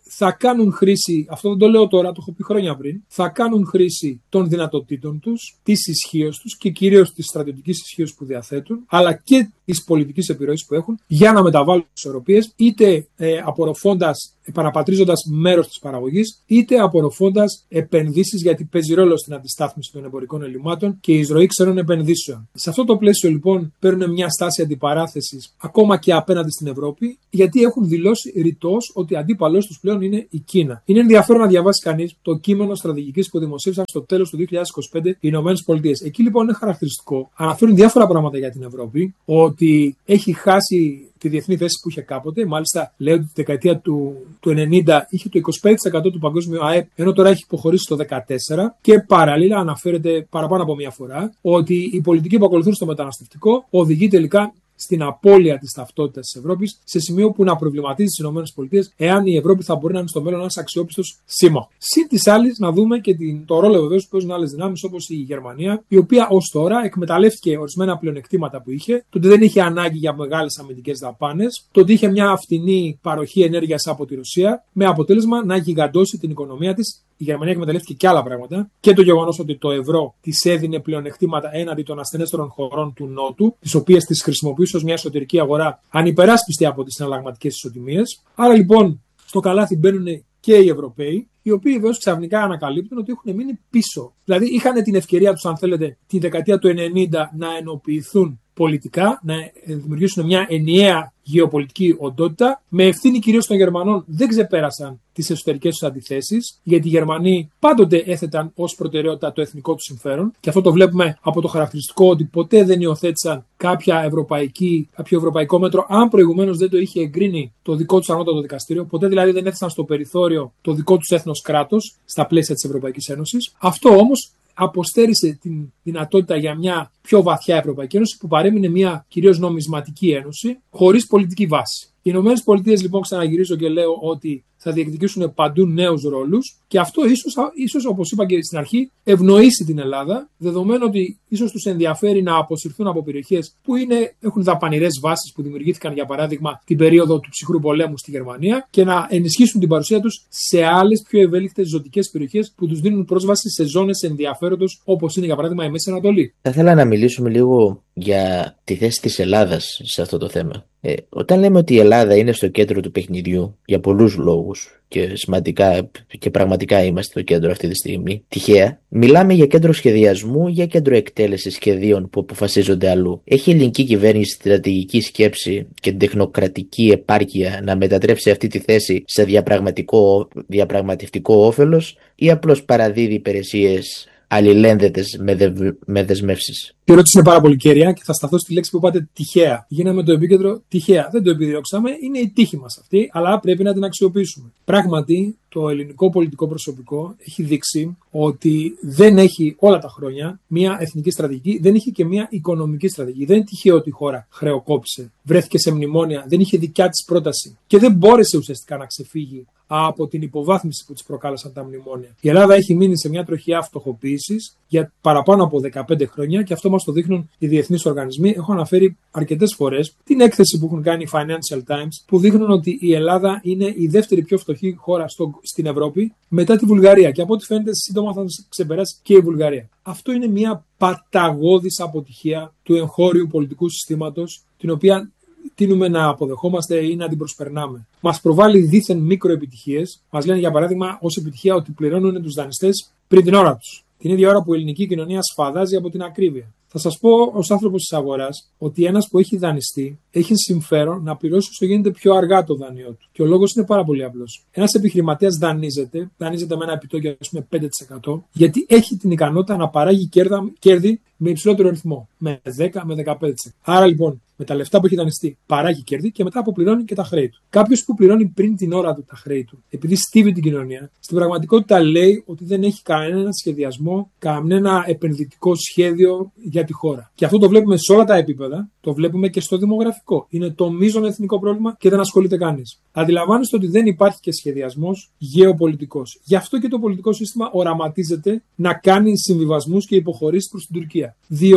Speaker 23: θα κάνουν χρήση, αυτό δεν το λέω τώρα, το έχω πει χρόνια πριν, θα κάνουν χρήση των δυνατοτήτων τους, της ισχύως τους και κυρίως της στρατιωτικής ισχύως που διαθέτουν, αλλά και της πολιτικής επιρροής που έχουν για να μεταβάλουν τις ισορροπίες, είτε ε, απορροφώντας, επαναπατρίζοντας μέρος της παραγωγής, είτε απορροφώντας επενδύσεις, γιατί παίζει ρόλο στην αντιστάθμιση των εμπορικών ελλημάτων και η εισρωή ξένων επενδύσεων. Σε αυτό το πλαίσιο λοιπόν παίρνουν μια στάση αντιπαράθεσης ακόμα και απέναντι στην Ευρώπη, γιατί έχουν δηλώσει ρητός ότι αντίπαλός τους πλέον είναι η Κίνα. Είναι ενδιαφέρον να διαβάσει κανείς το κείμενο στρατηγικής που δημοσίευσαν στο τέλος του δύο χιλιάδες είκοσι πέντε οι Ηνωμένες Πολιτείες. Εκεί λοιπόν είναι χαρακτηριστικό. Αναφέρουν διάφορα πράγματα για την Ευρώπη, ότι έχει χάσει τη διεθνή θέση που είχε κάποτε. Μάλιστα, λέει ότι τη δεκαετία του, του ενενήντα είχε το είκοσι πέντε τοις εκατό του παγκόσμιου ΑΕΠ, ενώ τώρα έχει υποχωρήσει στο δεκατέσσερα τοις εκατό. Και παράλληλα, αναφέρεται παραπάνω από μία φορά ότι η πολιτική που ακολουθούν στο μεταναστευτικό οδηγεί τελικά στην απώλεια της ταυτότητας της Ευρώπης, σε σημείο που να προβληματίζει τις ΗΠΑ εάν η Ευρώπη θα μπορεί να είναι στο μέλλον ένας αξιόπιστος σύμμαχος. Συν της άλλης, να δούμε και την, το ρόλο βεβαίως που παίζουν άλλες δυνάμεις όπως η Γερμανία, η οποία ως τώρα εκμεταλλεύτηκε ορισμένα πλεονεκτήματα που είχε, το ότι δεν είχε ανάγκη για μεγάλες αμυντικές δαπάνες, το ότι είχε μια φτηνή παροχή ενέργειας από τη Ρωσία, με αποτέλεσμα να γιγαντώσει την οικονομία της. Η Γερμανία εκμεταλλεύτηκε και άλλα πράγματα, και το γεγονός ότι το ευρώ της έδινε πλεονεκτήματα έναντι των ασθενέστερων χωρών του Νότου, τις οποίες τις χρησιμοποιούσε ως μια εσωτερική αγορά ανυπεράσπιστη από τις συναλλαγματικές ισοτιμίες. Άρα λοιπόν στο καλάθι μπαίνουν και οι Ευρωπαίοι, οι οποίοι βεβαίως ξαφνικά ανακαλύπτουν ότι έχουν μείνει πίσω. Δηλαδή είχαν την ευκαιρία τους, αν θέλετε, τη δεκαετία του ενενήντα να ενοποιηθούν πολιτικά, να δημιουργήσουν μια ενιαία γεωπολιτική οντότητα. Με ευθύνη κυρίως των Γερμανών δεν ξεπέρασαν τις εσωτερικές τους αντιθέσεις, γιατί οι Γερμανοί πάντοτε έθεταν ως προτεραιότητα το εθνικό τους συμφέρον, και αυτό το βλέπουμε από το χαρακτηριστικό ότι ποτέ δεν υιοθέτησαν κάποια ευρωπαϊκή, κάποιο ευρωπαϊκό μέτρο, αν προηγουμένως δεν το είχε εγκρίνει το δικό τους ανώτατο δικαστήριο. Ποτέ δηλαδή δεν έθεσαν στο περιθώριο το δικό τους έθνος κράτος στα πλαίσια της Ευρωπαϊκής Ένωσης. Αυτό όμως αποστέρισε την δυνατότητα για μια πιο βαθιά Ευρωπαϊκή Ένωση, που παρέμεινε μια κυρίως νομισματική ένωση χωρίς πολιτική βάση. Οι Ηνωμένες Πολιτείες λοιπόν, ξαναγυρίζω και λέω ότι θα διεκδικήσουν παντού νέους ρόλους, και αυτό ίσως, ίσως όπως είπα και στην αρχή, ευνοήσει την Ελλάδα, δεδομένου ότι ίσως τους ενδιαφέρει να αποσυρθούν από περιοχές που είναι, έχουν δαπανηρές βάσεις που δημιουργήθηκαν, για παράδειγμα, την περίοδο του ψυχρού πολέμου στη Γερμανία, και να ενισχύσουν την παρουσία τους σε άλλες πιο ευέλικτες ζωτικές περιοχές που τους δίνουν πρόσβαση σε ζώνες ενδιαφέροντος, όπως είναι για παράδειγμα η Μέση Ανατολή.
Speaker 22: Θα ήθελα να μιλήσουμε λίγο για τη θέση της Ελλάδας σε αυτό το θέμα. Ε, όταν λέμε ότι η Ελλάδα είναι στο κέντρο του παιχνιδιού για πολλούς λόγους, και σημαντικά και πραγματικά είμαστε στο κέντρο αυτή τη στιγμή, τυχαία, μιλάμε για κέντρο σχεδιασμού, για κέντρο εκτέλεσης σχεδίων που αποφασίζονται αλλού. Έχει η ελληνική κυβέρνηση στρατηγική σκέψη και τεχνοκρατική επάρκεια να μετατρέψει αυτή τη θέση σε διαπραγματικό, διαπραγματευτικό όφελος, ή απλώς παραδίδει υπηρεσίες αλληλένδετες με, δε, με δεσμεύσεις?
Speaker 23: Η ερώτηση είναι πάρα πολύ κέρια και θα σταθώ στη λέξη που είπατε, τυχαία. Γίναμε το επίκεντρο τυχαία. Δεν το επιδιώξαμε, είναι η τύχη μας αυτή, αλλά πρέπει να την αξιοποιήσουμε. Πράγματι, το ελληνικό πολιτικό προσωπικό έχει δείξει ότι δεν έχει όλα τα χρόνια μια εθνική στρατηγική, δεν είχε και μια οικονομική στρατηγική. Δεν είναι τυχαίο ότι η χώρα χρεοκόπησε, βρέθηκε σε μνημόνια, δεν είχε δικιά της πρόταση και δεν μπόρεσε ουσιαστικά να ξεφύγει από την υποβάθμιση που της προκάλεσαν τα μνημόνια. Η Ελλάδα έχει μείνει σε μια τροχιά φτωχοποίησης για παραπάνω από δεκαπέντε χρόνια, και αυτό μας το δείχνουν οι διεθνείς οργανισμοί. Έχω αναφέρει αρκετές φορές την έκθεση που έχουν κάνει οι Financial Times, που δείχνουν ότι η Ελλάδα είναι η δεύτερη πιο φτωχή χώρα στο, στην Ευρώπη, μετά τη Βουλγαρία. Και από ό,τι φαίνεται, σύντομα θα ξεπεράσει και η Βουλγαρία. Αυτό είναι μια παταγώδης αποτυχία του εγχώριου πολιτικού συστήματος, την οποία τείνουμε να αποδεχόμαστε ή να την προσπερνάμε. Μας προβάλλει δίθεν μικροεπιτυχίες. Μας λένε για παράδειγμα ως επιτυχία ότι πληρώνουν τους δανειστές πριν την ώρα τους. Την ίδια ώρα που η ελληνική κοινωνία σφαδάζει από την ακρίβεια. Θα σας πω ως άνθρωπος της αγοράς ότι ένας που έχει δανειστεί έχει συμφέρον να πληρώσει όσο γίνεται πιο αργά το δάνειό του. Και ο λόγος είναι πάρα πολύ απλός. Ένας επιχειρηματίας δανείζεται, δανείζεται με ένα επιτόκιο ας πούμε πέντε τοις εκατό, γιατί έχει την ικανότητα να παράγει κέρδα, κέρδη με υψηλότερο ρυθμό, με δέκα με δεκαπέντε τοις εκατό. Άρα λοιπόν, με τα λεφτά που έχει δανειστεί, παράγει κέρδη και μετά αποπληρώνει και τα χρέη του. Κάποιος που πληρώνει πριν την ώρα του τα χρέη του, επειδή στίβει την κοινωνία, στην πραγματικότητα λέει ότι δεν έχει κανένα σχεδιασμό, κανένα επενδυτικό σχέδιο για τη χώρα. Και αυτό το βλέπουμε σε όλα τα επίπεδα, το βλέπουμε και στο δημογραφικό. Είναι το μείζον εθνικό πρόβλημα και δεν ασχολείται κανείς. Αντιλαμβάνεστε ότι δεν υπάρχει και σχεδιασμός γεωπολιτικός. Γι' αυτό και το πολιτικό σύστημα οραματίζεται να κάνει συμβιβασμούς και υποχωρήσεις προς την Τουρκία. Διότι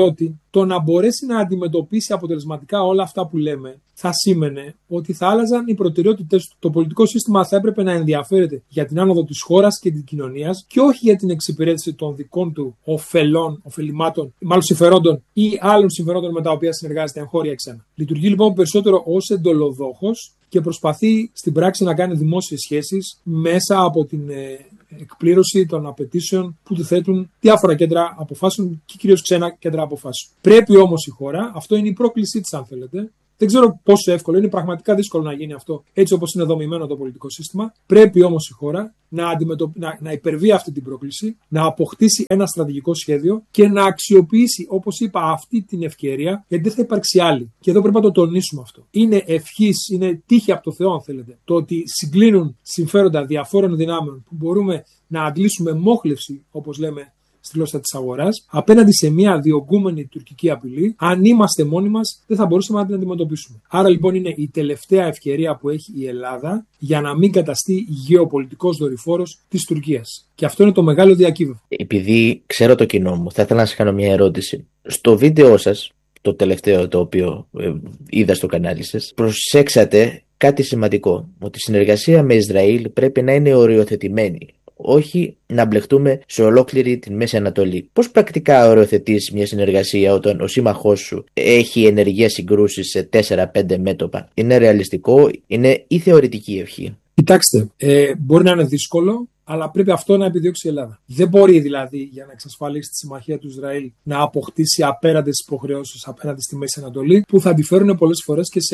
Speaker 23: Το να μπορέσει να αντιμετωπίσει αποτελεσματικά όλα αυτά που λέμε θα σήμαινε ότι θα άλλαζαν οι προτεραιότητες του. Το πολιτικό σύστημα θα έπρεπε να ενδιαφέρεται για την άνοδο της χώρας και της κοινωνίας και όχι για την εξυπηρέτηση των δικών του ωφελών, ωφελημάτων, μάλλον συμφερόντων ή άλλων συμφερόντων με τα οποία συνεργάζεται εγχώρια ή ξένα. Λειτουργεί λοιπόν περισσότερο ως εντολοδόχος και προσπαθεί στην πράξη να κάνει δημόσιες σχέσεις μέσα από την ε, εκπλήρωση των απαιτήσεων που του θέτουν διάφορα κέντρα αποφάσεων και κυρίως ξένα κέντρα αποφάσεων. Πρέπει όμως η χώρα, αυτό είναι η πρόκλησή της αν θέλετε, δεν ξέρω πόσο εύκολο, είναι πραγματικά δύσκολο να γίνει αυτό έτσι όπως είναι δομημένο το πολιτικό σύστημα. Πρέπει όμως η χώρα να, αντιμετωπ... να, να υπερβεί αυτή την πρόκληση, να αποκτήσει ένα στρατηγικό σχέδιο και να αξιοποιήσει, όπως είπα, αυτή την ευκαιρία, γιατί δεν θα υπάρξει άλλη. Και εδώ πρέπει να το τονίσουμε αυτό. Είναι ευχής, είναι τύχη από το Θεό, αν θέλετε, το ότι συγκλίνουν συμφέροντα διαφόρων δυνάμεων που μπορούμε να αντλήσουμε μόχλευση, όπως λέμε, στη γλώσσα της αγοράς, απέναντι σε μια διωγγούμενη τουρκική απειλή. Αν είμαστε μόνοι μας, δεν θα μπορούσαμε να την αντιμετωπίσουμε. Άρα λοιπόν είναι η τελευταία ευκαιρία που έχει η Ελλάδα για να μην καταστεί γεωπολιτικός δορυφόρος της Τουρκίας. Και αυτό είναι το μεγάλο διακύβευμα.
Speaker 22: Επειδή ξέρω το κοινό μου, θα ήθελα να σας κάνω μια ερώτηση. Στο βίντεο σας, το τελευταίο το οποίο ε, είδα στο κανάλι σας, προσέξατε κάτι σημαντικό. Ότι η συνεργασία με Ισραήλ πρέπει να είναι οριοθετημένη. Όχι να μπλεχτούμε σε ολόκληρη την Μέση Ανατολή. Πώς πρακτικά οριοθετείς μια συνεργασία όταν ο σύμμαχός σου έχει ενεργές συγκρούσεις σε τέσσερα πέντε μέτωπα? Είναι ρεαλιστικό, είναι ή θεωρητική ευχή?
Speaker 23: Κοιτάξτε, ε, μπορεί να είναι δύσκολο, αλλά πρέπει αυτό να επιδιώξει η Ελλάδα. Δεν μπορεί δηλαδή για να εξασφαλίσει τη συμμαχία του Ισραήλ να αποκτήσει απέραντες υποχρεώσεις απέναντι στη Μέση Ανατολή, που θα αντιφέρουν πολλές φορές και σε,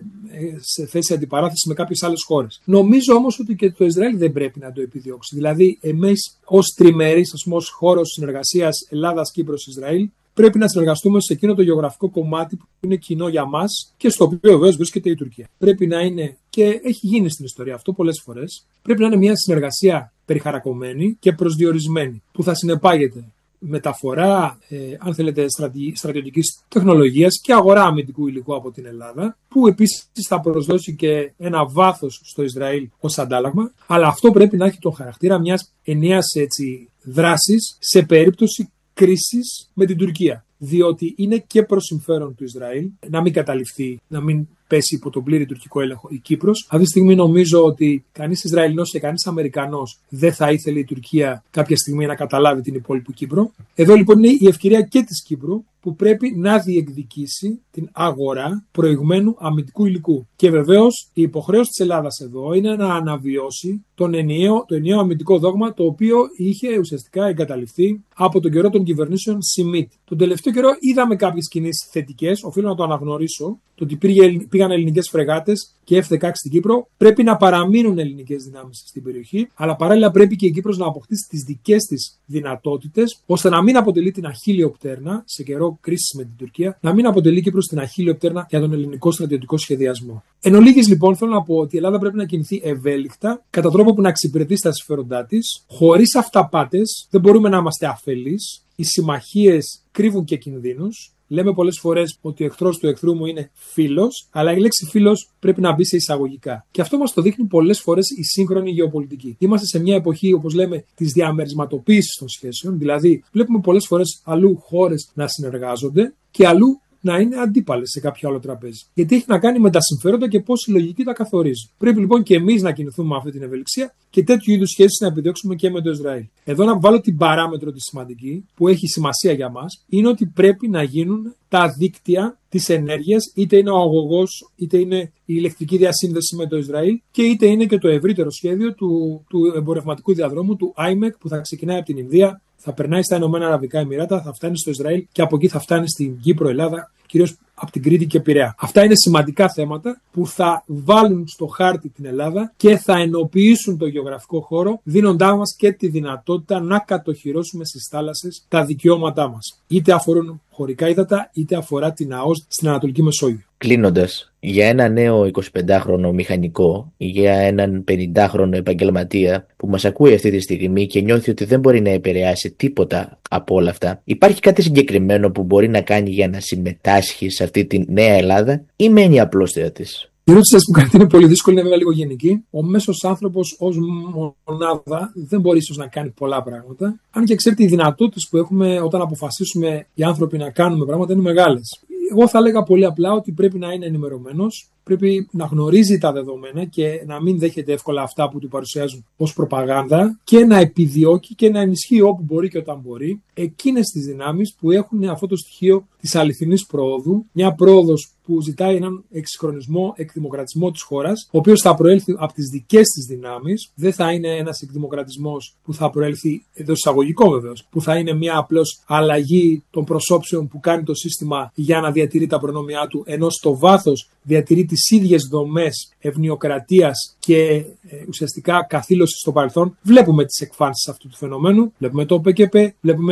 Speaker 23: σε θέση αντιπαράθεση με κάποιες άλλες χώρες. Νομίζω όμως ότι και το Ισραήλ δεν πρέπει να το επιδιώξει. Δηλαδή, εμείς ως τριμερείς, ας πούμε, ως χώρος συνεργασίας Ελλάδα-Κύπρος-Ισραήλ, πρέπει να συνεργαστούμε σε εκείνο το γεωγραφικό κομμάτι που είναι κοινό για μας και στο οποίο βεβαίως βρίσκεται η Τουρκία. Πρέπει να είναι, και έχει γίνει στην ιστορία αυτό πολλές φορές, πρέπει να είναι μια συνεργασία περιχαρακωμένη και προσδιορισμένη, που θα συνεπάγεται μεταφορά, ε, αν θέλετε, στρατιωτικής τεχνολογίας και αγορά αμυντικού υλικού από την Ελλάδα, που επίσης θα προσδώσει και ένα βάθος στο Ισραήλ ως αντάλλαγμα, αλλά αυτό πρέπει να έχει τον χαρακτήρα μιας ενιαίας έτσι δράσης σε περίπτωση κρίσης με την Τουρκία. Διότι είναι και προς συμφέρον του Ισραήλ να μην καταληφθεί, να μην πέσει υπό τον πλήρη τουρκικό έλεγχο η Κύπρος. Αυτή τη στιγμή νομίζω ότι κανείς Ισραηλινός και κανείς Αμερικανός δεν θα ήθελε η Τουρκία κάποια στιγμή να καταλάβει την υπόλοιπη Κύπρο. Εδώ λοιπόν είναι η ευκαιρία και της Κύπρου που πρέπει να διεκδικήσει την αγορά προηγμένου αμυντικού υλικού. Και βεβαίως η υποχρέωση της Ελλάδας εδώ είναι να αναβιώσει τον ενιαίο, το ενιαίο αμυντικό δόγμα, το οποίο είχε ουσιαστικά εγκαταλειφθεί από τον καιρό των κυβερνήσεων Σιμίτ. Τον τελευταίο καιρό είδαμε κάποιες κινήσεις θετικές, οφείλω να το αναγνωρίσω, το ότι πήγαν ελληνικές φρεγάτες και εφ δεκαέξι στην Κύπρο. Πρέπει να παραμείνουν ελληνικές δυνάμεις στην περιοχή, αλλά παράλληλα πρέπει και η Κύπρος να αποκτήσει τις δικές της δυνατότητες, ώστε να μην αποτελεί την αχίλιο πτέρνα σε καιρό κρίσης με την Τουρκία, να μην αποτελεί η Κύπρος την αχίλιο πτέρνα για τον ελληνικό στρατιωτικό σχεδιασμό. Εν ολίγης λοιπόν θέλω να πω ότι η Ελλάδα πρέπει να κινηθεί ευέλικτα, κατά τρόπο που να εξυπηρετεί στα συμφέροντά της, χωρίς αυταπάτες. Δεν μπορούμε να είμαστε αφελείς. Οι συμμαχίες κρύβουν και κινδύνους. Λέμε πολλές φορές ότι ο εχθρός του εχθρού μου είναι φίλος, αλλά η λέξη φίλος πρέπει να μπει σε εισαγωγικά. Και αυτό μας το δείχνει πολλές φορές η σύγχρονη γεωπολιτική. Είμαστε σε μια εποχή, όπως λέμε, της διαμερισματοποίησης των σχέσεων, δηλαδή βλέπουμε πολλές φορές αλλού χώρες να συνεργάζονται και αλλού να είναι αντίπαλες σε κάποιο άλλο τραπέζι. Γιατί έχει να κάνει με τα συμφέροντα και πώς η λογική τα καθορίζει. Πρέπει λοιπόν και εμείς να κινηθούμε με αυτή την ευελιξία και τέτοιου είδους σχέσεις να επιδιώξουμε και με το Ισραήλ. Εδώ να βάλω την παράμετρο τη σημαντική, που έχει σημασία για μας, είναι ότι πρέπει να γίνουν τα δίκτυα της ενέργειας, είτε είναι ο αγωγός, είτε είναι η ηλεκτρική διασύνδεση με το Ισραήλ και είτε είναι και το ευρύτερο σχέδιο του, του εμπορευματικού διαδρόμου, του άι μεκ, που θα ξεκινάει από την Ινδία, θα περνάει στα Ηνωμένα Αραβικά Εμιράτα, θα φτάνει στο Ισραήλ και από εκεί θα φτάνει στην Κύπρο, Ελλάδα, κυρίως από την Κρήτη και Πειραιά. Αυτά είναι σημαντικά θέματα που θα βάλουν στο χάρτη την Ελλάδα και θα ενοποιήσουν το γεωγραφικό χώρο, δίνοντάς μας και τη δυνατότητα να κατοχυρώσουμε στις θάλασσες τα δικαιώματά μας. Είτε αφορούν χωρικά ύδατα, είτε αφορά την ΑΟΣ στην Ανατολική Μεσόγειο.
Speaker 22: Κλείνοντας, για ένα νέο εικοσιπεντάχρονο μηχανικό ή για έναν πενηντάχρονο επαγγελματία που μας ακούει αυτή τη στιγμή και νιώθει ότι δεν μπορεί να επηρεάσει τίποτα από όλα αυτά, υπάρχει κάτι συγκεκριμένο που μπορεί να κάνει για να συμμετάσχει σε αυτή τη νέα Ελλάδα ή μένει απλώς θεατής?
Speaker 23: Η ερώτηση σας που κάνετε είναι πολύ δύσκολη, είναι βέβαια λίγο γενική. Ο μέσος άνθρωπος ως μονάδα δεν μπορεί ίσως να κάνει πολλά πράγματα. Αν και ξέρετε, οι δυνατότητες που έχουμε όταν αποφασίσουμε οι άνθρωποι να κάνουμε πράγματα είναι μεγάλες. Εγώ θα έλεγα πολύ απλά ότι πρέπει να είναι ενημερωμένος, πρέπει να γνωρίζει τα δεδομένα και να μην δέχεται εύκολα αυτά που του παρουσιάζουν ως προπαγάνδα και να επιδιώκει και να ενισχύει όπου μπορεί και όταν μπορεί εκείνες τις δυνάμεις που έχουν αυτό το στοιχείο της αληθινής πρόοδου, μια πρόοδος που ζητάει έναν εξυγχρονισμό, εκδημοκρατισμό της χώρας, ο οποίος θα προέλθει από τις δικές της δυνάμεις, δεν θα είναι ένας εκδημοκρατισμός που θα προέλθει, εντός εισαγωγικών βεβαίως, που θα είναι μια απλώς αλλαγή των προσώψεων που κάνει το σύστημα για να διατηρεί τα προνόμια του, ενώ στο βάθος διατηρεί τις ίδιες δομές ευνοιοκρατίας και ε, ουσιαστικά καθήλωση στο παρελθόν. Βλέπουμε τις εκφάνσεις αυτού του φαινομένου, βλέπουμε το ΠΚΠ, βλέπουμε